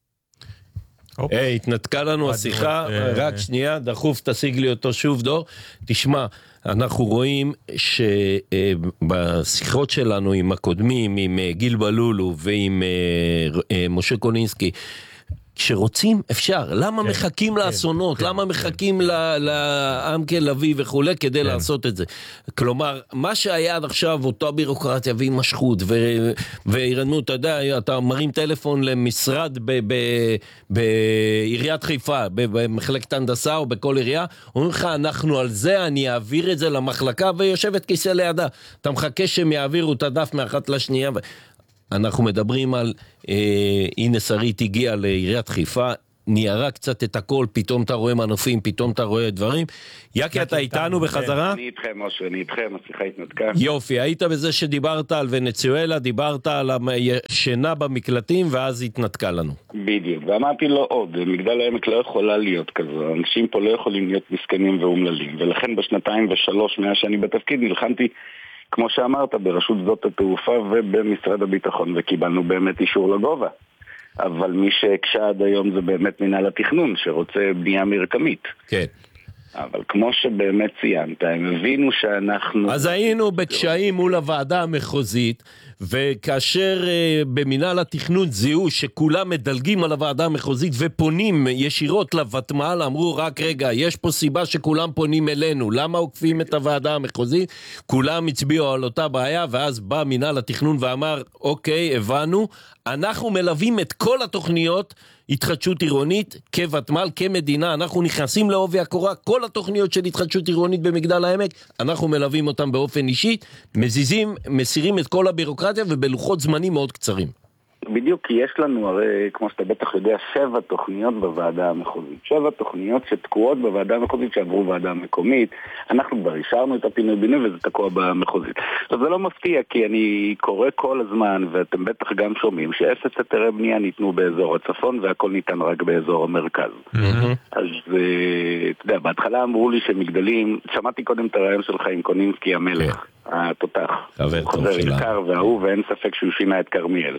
היי, התנתקה לנו השיחה, רק שנייה, דחוף תשיג לי אותו שוב דור. תשמע, אנחנו רואים שבשיחות שלנו עם הקודמים, עם גיל בלולו ועם משה קונינסקי, כשרוצים אפשר, למה מחכים לאסונות, למה מחכים לעמקל אבי וכו' כדי לעשות את זה. כלומר, מה שהיה עד עכשיו, אותה בירוקרטיה והימשכות, והירדמות, אתה יודע, אתה מרים טלפון למשרד בעיריית חיפה, במחלקת הנדסה או בכל עירייה, אומרים לך, אנחנו על זה, אני אעביר את זה למחלקה, ויושבת כיסא לידה. אתה מחכה שהם יעבירו את הדף מאחת לשנייה, אנחנו מדברים על, אה, הנה שרית הגיעה לעיריית חיפה, ניירה קצת את הכל, פתאום אתה רואה מנופים, פתאום אתה רואה דברים. יקי, אתה איתנו בחזרה? אני איתכם, משה, אני איתכם, השיחה התנתקה. יופי, היית בזה שדיברת על ונצואלה, דיברת על השינה במקלטים, ואז התנתקה לנו. בדיוק, ואמרתי לו עוד, מגדל העמק לא יכולה להיות כזו, אנשים פה לא יכולים להיות מסכנים ואומללים, ולכן בשנתיים ושלוש מאה שאני בתפקיד נלחמתי, כמו שאמרת, ברשות שדות התעופה ובמשרד הביטחון, וקיבלנו באמת אישור לגובה. אבל מי שהקשה עד היום זה באמת מנהל התכנון, שרוצה בנייה מרקמית. כן. אבל כמו שבאמת ציינת, הם הבינו שאנחנו... אז היינו בקשיים מול הוועדה המחוזית, וכאשר uh, במנהל התכנון זיהו שכולם מדלגים על הוועדה המחוזית ופונים ישירות לוותמ"ל, אמרו רק רגע, יש פה סיבה שכולם פונים אלינו, למה עוקפים את הוועדה המחוזית? כולם הצביעו על אותה בעיה, ואז בא מנהל התכנון ואמר, אוקיי, הבנו, אנחנו מלווים את כל התוכניות התחדשות עירונית כוותמ"ל, כמדינה, אנחנו נכנסים לעובי הקורה, כל התוכניות של התחדשות עירונית במגדל העמק, אנחנו מלווים אותם באופן אישי, מזיזים, מסירים את כל הבירוקרטיה ובלוחות זמנים מאוד קצרים. בדיוק, כי יש לנו הרי, כמו שאתה בטח יודע, שבע תוכניות בוועדה המחוזית. שבע תוכניות שתקועות בוועדה המחוזית שעברו ועדה מקומית. אנחנו כבר אישרנו את הפינוי בינוי וזה תקוע במחוזית. עכשיו זה לא מפתיע, כי אני קורא כל הזמן, ואתם בטח גם שומעים, שאפס היתרי בנייה ניתנו באזור הצפון, והכל ניתן רק באזור המרכז. אז אתה יודע, בהתחלה אמרו לי שמגדלים, שמעתי קודם את הרעיון שלך עם קונינסקי המלך. התותח, חוזר יקר והוא, ואין ספק שהוא שינה את קרמיאל.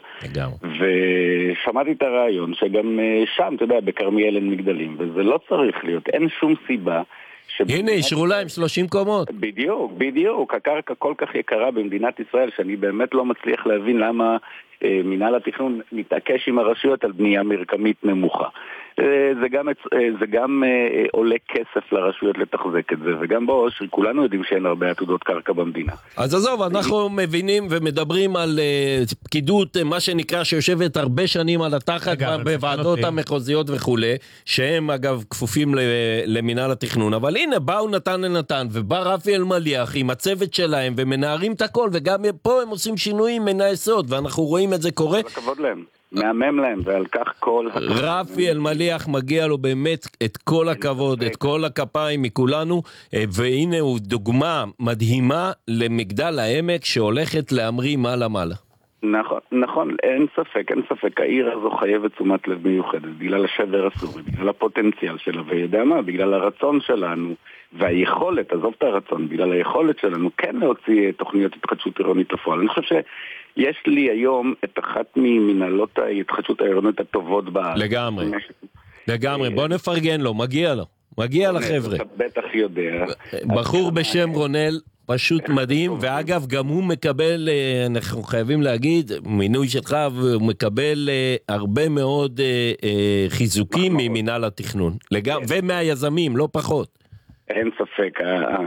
ושמעתי את הרעיון שגם שם, אתה יודע, בקרמיאל אין מגדלים, וזה לא צריך להיות, אין שום סיבה. הנה, ישרו להם שלושים קומות. בדיוק, בדיוק, הקרקע כל כך יקרה במדינת ישראל, שאני באמת לא מצליח להבין למה מנהל התכנון מתעקש עם הרשויות על בנייה מרקמית נמוכה. זה גם, זה גם עולה כסף לרשויות לתחזק את זה, וגם בו שכולנו יודעים שאין הרבה עתודות קרקע במדינה. אז עזוב, אנחנו מבינים ומדברים על פקידות, מה שנקרא, שיושבת הרבה שנים על התחת בוועדות המחוזיות וכו', שהם אגב כפופים למנהל התכנון, אבל הנה, באו נתן לנתן, ובא רפי אלמליח עם הצוות שלהם, ומנערים את הכל, וגם פה הם עושים שינויים מן היסוד, ואנחנו רואים את זה קורה. כל הכבוד להם. מהמם להם, ועל כך כל... רפי אלמליח מגיע לו באמת את כל הכבוד, את כל הכפיים מכולנו, והנה הוא דוגמה מדהימה למגדל העמק שהולכת להמריא מעלה מעלה. נכון, נכון, אין ספק, אין ספק, העיר הזו חייבת תשומת לב מיוחדת, בגלל השבר הסורי, בגלל הפוטנציאל שלה, ויודע מה, בגלל הרצון שלנו, והיכולת, עזוב את הרצון, בגלל היכולת שלנו, כן להוציא תוכניות התחדשות עירונית לפועל. אני חושב שיש לי היום את אחת ממנהלות ההתחדשות העירונית הטובות בארץ. לגמרי, לגמרי, בוא נפרגן לו, מגיע לו, מגיע לחבר'ה. אתה בטח יודע. בחור בשם רונל, פשוט מדהים, ואגב גם הוא מקבל, אנחנו חייבים להגיד, מינוי שלך, והוא מקבל הרבה מאוד חיזוקים ממנהל התכנון, ומהיזמים, לא פחות. אין ספק,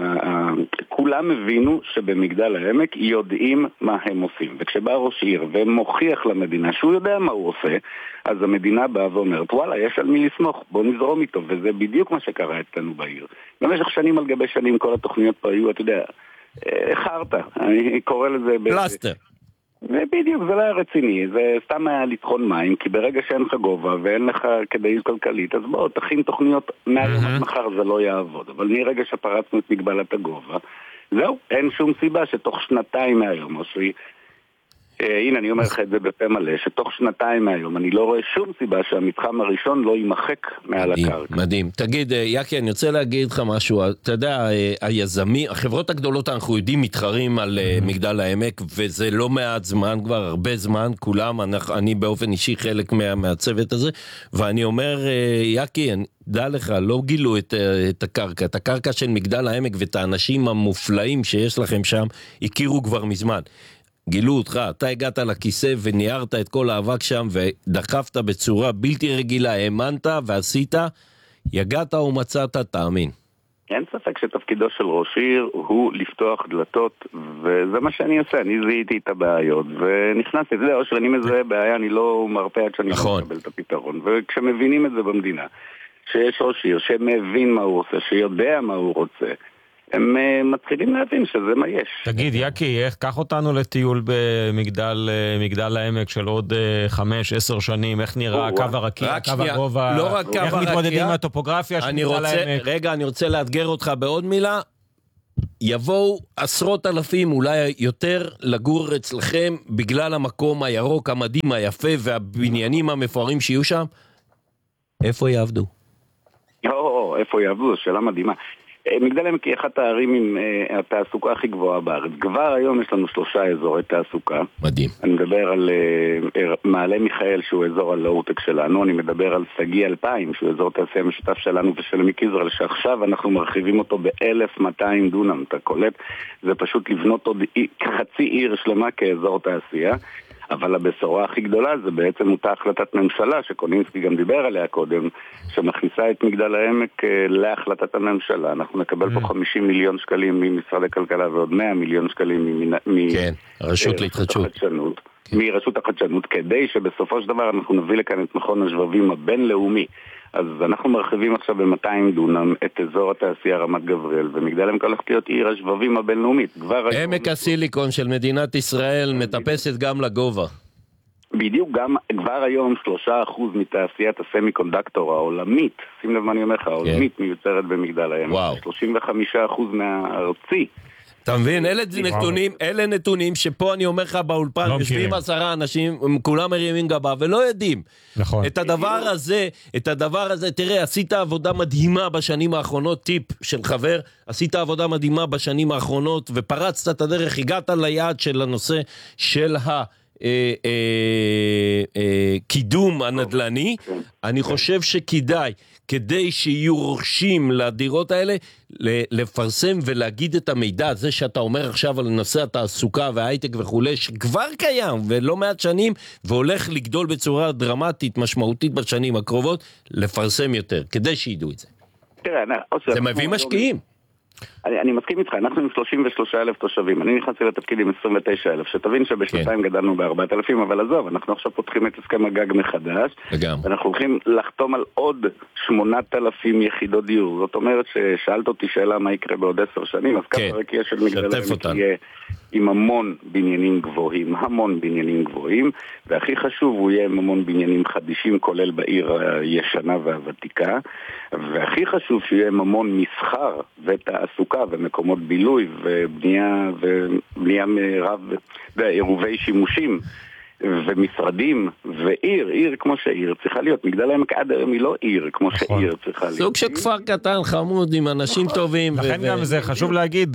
כולם הבינו שבמגדל העמק יודעים מה הם עושים, וכשבא ראש עיר ומוכיח למדינה שהוא יודע מה הוא עושה, אז המדינה באה ואומרת, וואלה, יש על מי לסמוך, בוא נזרום איתו, וזה בדיוק מה שקרה אצלנו בעיר. במשך שנים על גבי שנים כל התוכניות פה היו, אתה יודע, חרטה, אני קורא לזה... פלסטר. ובדיוק, זה לא היה רציני, זה סתם היה לטחון מים, כי ברגע שאין לך גובה ואין לך כדאיות כלכלית, אז בוא, תכין תוכניות מהיום עד מחר, זה לא יעבוד. אבל מרגע שפרצנו את מגבלת הגובה, זהו, אין שום סיבה שתוך שנתיים מהיום, או שהיא... הנה, אני אומר לך את זה בפה מלא, שתוך שנתיים מהיום אני לא רואה שום סיבה שהמתחם הראשון לא יימחק מעל הקרקע. מדהים. תגיד, יקי, אני רוצה להגיד לך משהו. אתה יודע, היזמים, החברות הגדולות, אנחנו יודעים, מתחרים על מגדל העמק, וזה לא מעט זמן, כבר הרבה זמן, כולם, אני באופן אישי חלק מהצוות הזה, ואני אומר, יקי, דע לך, לא גילו את, את הקרקע, את הקרקע של מגדל העמק, ואת האנשים המופלאים שיש לכם שם, הכירו כבר מזמן. גילו אותך, אתה הגעת לכיסא וניערת את כל האבק שם ודחפת בצורה בלתי רגילה, האמנת ועשית, יגעת ומצאת, תאמין. אין ספק שתפקידו של ראש עיר הוא לפתוח דלתות, וזה מה שאני עושה, אני זיהיתי את הבעיות, ונכנסתי, אתה יודע, או שאני מזהה בעיה, אני לא מרפא עד שאני לא מקבל את הפתרון, וכשמבינים את זה במדינה, שיש ראש עיר שמבין מה הוא עושה, שיודע מה הוא רוצה, הם מתחילים להבין שזה מה יש. תגיד, יקי, איך קח אותנו לטיול במגדל מגדל העמק של עוד חמש, עשר שנים, איך נראה קו הרקיע, קו הגובה, לא רק קו הרקיע, איך מתמודדים עם הטופוגרפיה של מגדל העמק? רגע, אני רוצה לאתגר אותך בעוד מילה, יבואו עשרות אלפים, אולי יותר, לגור אצלכם, בגלל המקום הירוק, המדהים, היפה, והבניינים המפוארים שיהיו שם, איפה יעבדו? או, איפה יעבדו? זו שאלה מדהימה. מגדל העמק היא אחת הערים עם uh, התעסוקה הכי גבוהה בארץ. כבר היום יש לנו שלושה אזורי תעסוקה. מדהים. אני מדבר על uh, מעלה מיכאל שהוא אזור הלואוטק שלנו, אני מדבר על סגי אלפיים שהוא אזור תעשייה משותף שלנו ושל עמק יזרעאל, שעכשיו אנחנו מרחיבים אותו ב-אלף ומאתיים דונם, אתה קולט? זה פשוט לבנות עוד חצי עיר שלמה כאזור תעשייה. אבל הבשורה הכי גדולה זה בעצם אותה החלטת ממשלה שקונינסקי גם דיבר עליה קודם, שמכניסה את מגדל העמק להחלטת הממשלה. אנחנו נקבל פה חמישים מיליון שקלים ממשרד הכלכלה ועוד מאה מיליון שקלים מרשות להתחדשות. מרשות החדשנות, כדי שבסופו של דבר אנחנו נביא לכאן את מכון השבבים הבינלאומי. אז אנחנו מרחיבים עכשיו ב-מאתיים דונם את אזור התעשייה רמת גבריאל, ומגדל העמק הולכת להיות עיר השבבים הבינלאומית. עמק הסיליקון של מדינת ישראל מטפסת גם לגובה. בדיוק, גם כבר היום שלושה אחוז מתעשיית הסמי-קונדקטור העולמית, שים לב מה אני אומר לך, העולמית מיוצרת במגדל העמק. שלושים וחמישה אחוז מהארצי. אתה מבין, אלה נתונים, אלה נתונים שפה אני אומר לך באולפן, יושבים עשרה אנשים, כולם מרימים גבה ולא יודעים. נכון. את הדבר הזה, את הדבר הזה, תראה, עשית עבודה מדהימה בשנים האחרונות, טיפ של חבר, עשית עבודה מדהימה בשנים האחרונות, ופרצת את הדרך, הגעת ליעד של הנושא של ה... קידום הנדלני. אני חושב שכדאי, כדי שיהיו רוכשים לדירות האלה, לפרסם ולהגיד את המידע הזה שאתה אומר עכשיו על נושא התעסוקה וההייטק וכו', שכבר קיים ולא מעט שנים, והולך לגדול בצורה דרמטית, משמעותית בשנים הקרובות, לפרסם יותר, כדי שידעו את זה. זה מביא משקיעים. אני, אני מסכים איתך, אנחנו עם שלושים ושלושה אלף תושבים, אני נכנסתי לתפקיד עם עשרים ותשעה אלף, שתבין שבשנתיים כן. גדלנו ב-ארבעת אלפים, אבל עזוב, אנחנו עכשיו פותחים את הסכם הגג מחדש, לגמרי. ואנחנו הולכים לחתום על עוד שמונת אלפים יחידות דיור, זאת אומרת ששאלת אותי שאלה מה יקרה בעוד עשר שנים, אז כן. ככה רק יהיה של מגדל העמק יהיה עם המון בניינים גבוהים, המון בניינים גבוהים, והכי חשוב הוא יהיה עם המון בניינים חדישים, כולל בעיר הישנה והוותיקה, והכי חשוב שיהיה עם המון מסחר ותעסוקה ומקומות בילוי ובנייה ובנייה רב ועירובי שימושים ומשרדים ועיר, עיר כמו שעיר צריכה להיות. מגדל העמק עד היום היא לא עיר כמו שעיר צריכה להיות. סוג שכפר קטן חמוד עם אנשים טובים. לכן גם זה חשוב להגיד,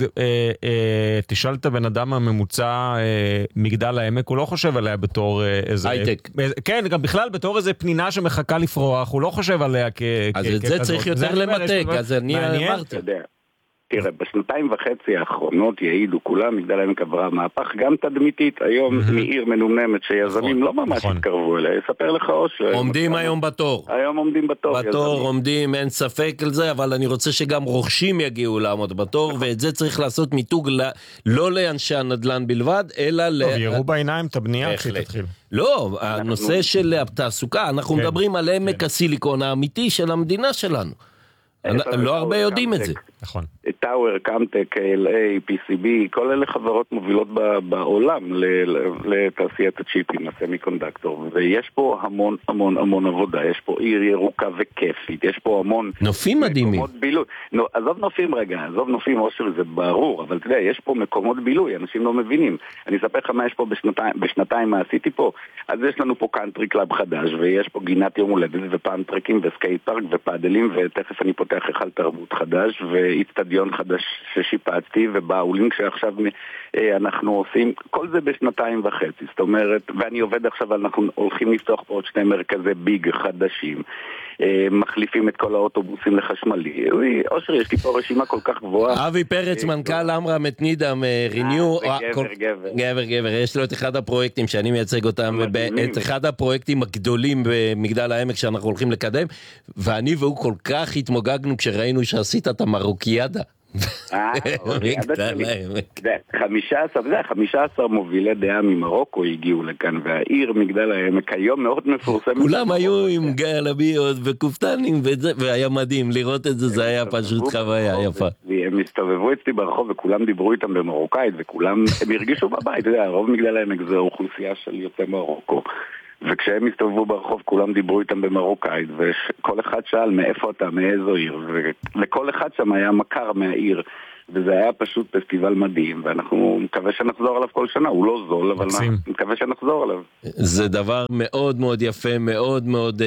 תשאל את הבן אדם הממוצע מגדל העמק, הוא לא חושב עליה בתור איזה... הייטק. כן, גם בכלל בתור איזה פנינה שמחכה לפרוח, הוא לא חושב עליה כ... אז את זה צריך יותר למתק, אז אני אמרתי. תראה, בשנתיים וחצי האחרונות יעידו כולם, מגדל העמק עברה מהפך גם תדמיתית, היום מעיר מנומנמת שיזמים לא ממש התקרבו אליה, יספר לך או ש... עומדים היום בתור. היום עומדים בתור. בתור עומדים, אין ספק על זה, אבל אני רוצה שגם רוכשים יגיעו לעמוד בתור, ואת זה צריך לעשות מיתוג לא לאנשי הנדל"ן בלבד, אלא... טוב, יראו בעיניים את הבנייה כשתתחיל. לא, הנושא של התעסוקה, אנחנו מדברים על עמק הסיליקון האמיתי של המדינה שלנו. לא הרבה יודעים את זה. נכון. טאוור, קאמטק, איי אל איי, פי סי בי, כל אלה חברות מובילות בעולם לתעשיית הצ'יפים, הסמי-קונדקטור, ויש פה המון המון המון עבודה, יש פה עיר ירוקה וכיפית, יש פה המון... נופים מדהימים. עזוב נופים רגע, עזוב נופים, אושר, זה ברור, אבל אתה יודע, יש פה מקומות בילוי, אנשים לא מבינים. אני אספר לך מה יש פה בשנתיים, מה עשיתי פה. אז יש לנו פה קאנטרי קלאב חדש, ויש פה גינת יום הולדת, ופעם טרקים וסקייט פארק ופאדלים, ותכף אני פותח אחד תרבות חדש, ואיצטדיון חדש ששיפצתי, ובאולינג שעכשיו אנחנו עושים, כל זה בשנתיים וחצי, זאת אומרת, ואני עובד עכשיו, אנחנו הולכים לפתוח פה עוד שני מרכזי ביג חדשים. מחליפים את כל האוטובוסים לחשמלי. אושר, יש לי פה רשימה כל כך גבוהה. אבי פרץ, מנכ"ל אמרה מתנידה מריניו. גבר, גבר. גבר, גבר. יש לו את אחד הפרויקטים שאני מייצג אותם, את אחד הפרויקטים הגדולים במגדל העמק שאנחנו הולכים לקדם, ואני והוא כל כך התמוגגנו כשראינו שעשית את המרוקיאדה. חמישה עשר מובילי דעה ממרוקו הגיעו לכאן, והעיר מגדל העמק היום מאוד מפורסמת. כולם היו עם גלביות וקופטנים, והיה מדהים לראות את זה, זה היה פשוט חוויה יפה. הם הסתובבו אצלי ברחוב וכולם דיברו איתם במרוקאית, וכולם הם הרגישו בבית. הרוב מגדל העמק זה אוכלוסייה של יוצאי מרוקו, וכשהם הסתובבו ברחוב כולם דיברו איתם במרוקאית, וכל אחד שאל מאיפה אתה, מאיזו עיר, ולכל אחד שם היה מכר מהעיר, וזה היה פשוט פסטיבל מדהים, ואנחנו מקווה שנחזור עליו כל שנה. הוא לא זול, אבל מקווה שנחזור עליו. זה דבר מאוד מאוד יפה, מאוד מאוד,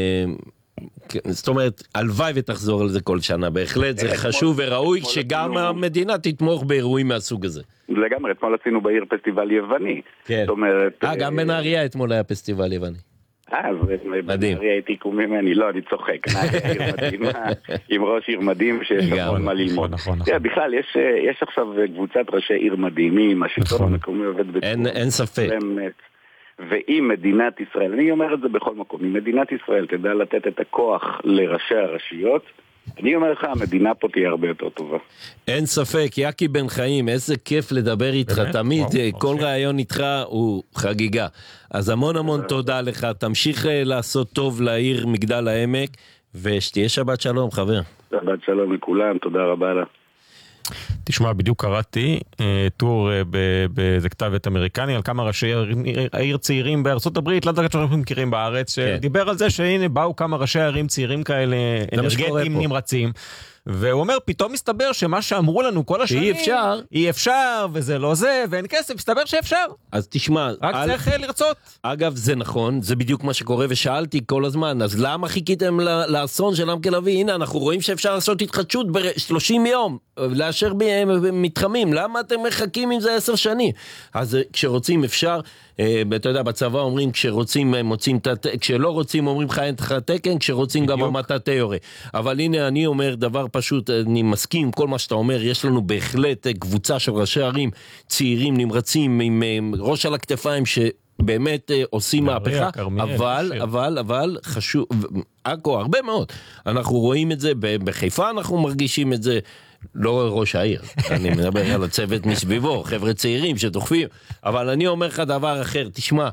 זאת אומרת, הלוואי ותחזור על זה כל שנה, בהחלט זה חשוב וראוי שגם המדינה תתמוך באירועים מהסוג הזה. לגמרי, אתמול עשינו בעיר פסטיבל יווני. כן. אה, גם בנהריה אתמול היה פסטיבל יווני. אה, בנהריה הייתי קומי ממני, לא, אני צוחק. נהריה עיר מדהימה, עם ראש עיר מדהים שיש המון מה ללמוד. בכלל, יש עכשיו קבוצת ראשי עיר מדהימים, השלטון המקומי עובד בצורה. אין ספק. ואם מדינת ישראל, אני אומר את זה בכל מקום, אם מדינת ישראל תדע לתת את הכוח לראשי הרשויות, אני אומר לך, המדינה פה תהיה הרבה יותר טובה. אין ספק, יקי בן חיים, איזה כיף לדבר איתך, תמיד, כל רעיון איתך הוא חגיגה. אז המון המון תודה לך, תמשיך לעשות טוב לעיר מגדל העמק, ושתהיה שבת שלום, חבר. שבת שלום לכולם, תודה רבה לה. תשמע, בדיוק קראתי טור באיזה כתב עת אמריקני על כמה ראשי העיר צעירים בארצות הברית, לא דרגת שאנחנו מכירים בארץ, שדיבר על זה שהנה באו כמה ראשי הערים צעירים כאלה אנרגטיים נמרצים, והוא אומר, פתאום מסתבר שמה שאמרו לנו כל השנים, אי אפשר, אי אפשר, וזה לא זה, ואין כסף, מסתבר שאפשר. אז תשמע, רק על... צריך לרצות. אגב, זה נכון, זה בדיוק מה שקורה, ושאלתי כל הזמן, אז למה חיכיתם לאסון של עמק לביא? הנה, אנחנו רואים שאפשר לעשות התחדשות ב-שלושים יום, לאשר מתחמים, למה אתם מחכים עם זה עשר שנים? אז כשרוצים אפשר, אתה יודע, בצבא אומרים, כשרוצים מוצאים, כשלא רוצים אומרים לך אין לך תקן, כשרוצים גם המטאטה יורה. אבל הנה אני אומר דבר פשוט, אני מסכים עם כל מה שאתה אומר, יש לנו בהחלט קבוצה של ראשי ערים צעירים נמרצים עם ראש על הכתפיים שבאמת עושים מהפכה, אבל, אבל, אבל חשוב, אקו, הרבה מאוד. אנחנו רואים את זה, בחיפה אנחנו מרגישים את זה, לא ראש העיר, אני מדבר על הצוות מסביבו, חבר'ה צעירים שדוחפים, אבל אני אומר לך דבר אחר, תשמע,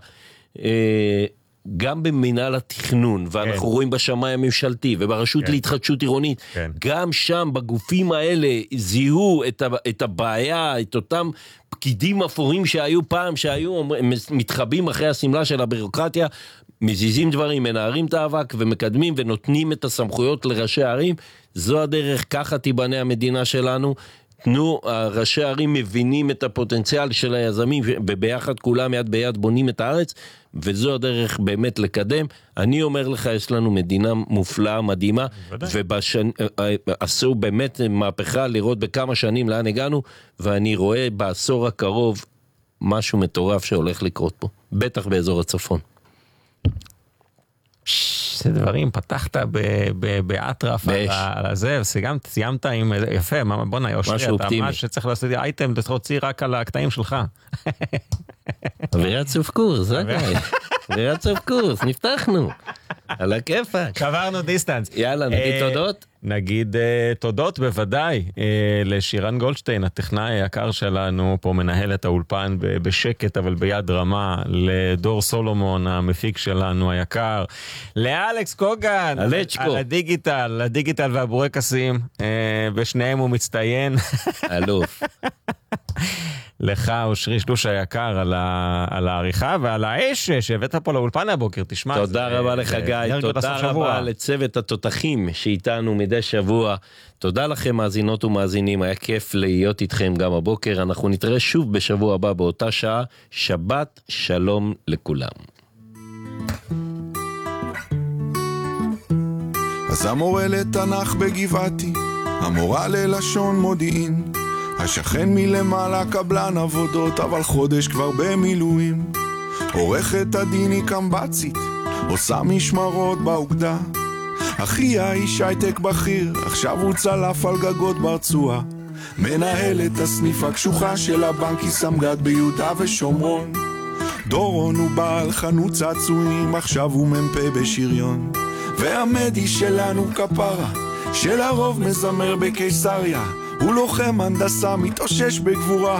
גם במנהל התכנון, ואנחנו רואים בשמאי הממשלתי, וברשות להתחדשות עירונית, גם שם בגופים האלה זיהו את הבעיה, את אותם פקידים אפורים שהיו פעם, שהיו מתחבאים אחרי הסמלה של הבירוקרטיה, מזיזים דברים, מנערים את האבק ומקדמים ונותנים את הסמכויות לראשי הערים. זו הדרך, ככה תיבנה המדינה שלנו. תנו, ראשי הערים מבינים את הפוטנציאל של היזמים, וביחד כולם יד ביד בונים את הארץ, וזו הדרך באמת לקדם. אני אומר לך, יש לנו מדינה מופלאה, מדהימה, ועשו באמת מהפכה לראות בכמה שנים לאן הגענו, ואני רואה בעשור הקרוב משהו מטורף שהולך לקרות פה, בטח באזור הצפון. זה דברים, פתחת באטרף על זה, וסיימת עם, יפה, בוא נהיה, אתה מה שצריך לעשות אייטם, תוציא רק על הקטעים שלך. אווירת סוף קורס, זה גאי. אווירת סוף קורס, נפתחנו. על הכיפק. שברנו דיסטנס. יאללה, נגיד תודות? נגיד תודות בוודאי לשירן גולדשטיין, הטכנאי היקר שלנו, פה מנהל את האולפן בשקט אבל ביד רמה, לדור סולומון המפיק שלנו היקר, לאלכס קוגן, על הדיגיטל, הדיגיטל והבורקסים, בשניהם הוא מצטיין. אלוף. לך אושרי שלוש היקר על, ה... על העריכה ועל האש שהבאת פה לאולפן הבוקר, תשמע. תודה רבה לך גיא, תודה רבה לצוות התותחים שאיתנו מדי שבוע, תודה לכם מאזינות ומאזינים, היה כיף להיות איתכם גם הבוקר, אנחנו נתראה שוב בשבוע הבא באותה שעה, שבת שלום לכולם. אז המורה לתנ"ך בגבעתי, המורה ללשון מודיעין, השכן מלמעלה קבלן עבודות, אבל חודש כבר במילואים. עורכת הדין היא קמבצית, עושה משמרות באוגדה, אחיה איש הייטק בכיר, עכשיו הוא צלף על גגות ברצועה. מנהל את הסניף הקשוחה של הבנק סמג"ד ביהודה ושומרון. דורון הוא בעל חנות צעצועים, עכשיו הוא ממפה בשריון. והמדי שלנו כפרה, שלרוב מזמר בקיסריה, הוא לוחם הנדסה מתאושש בגבורה.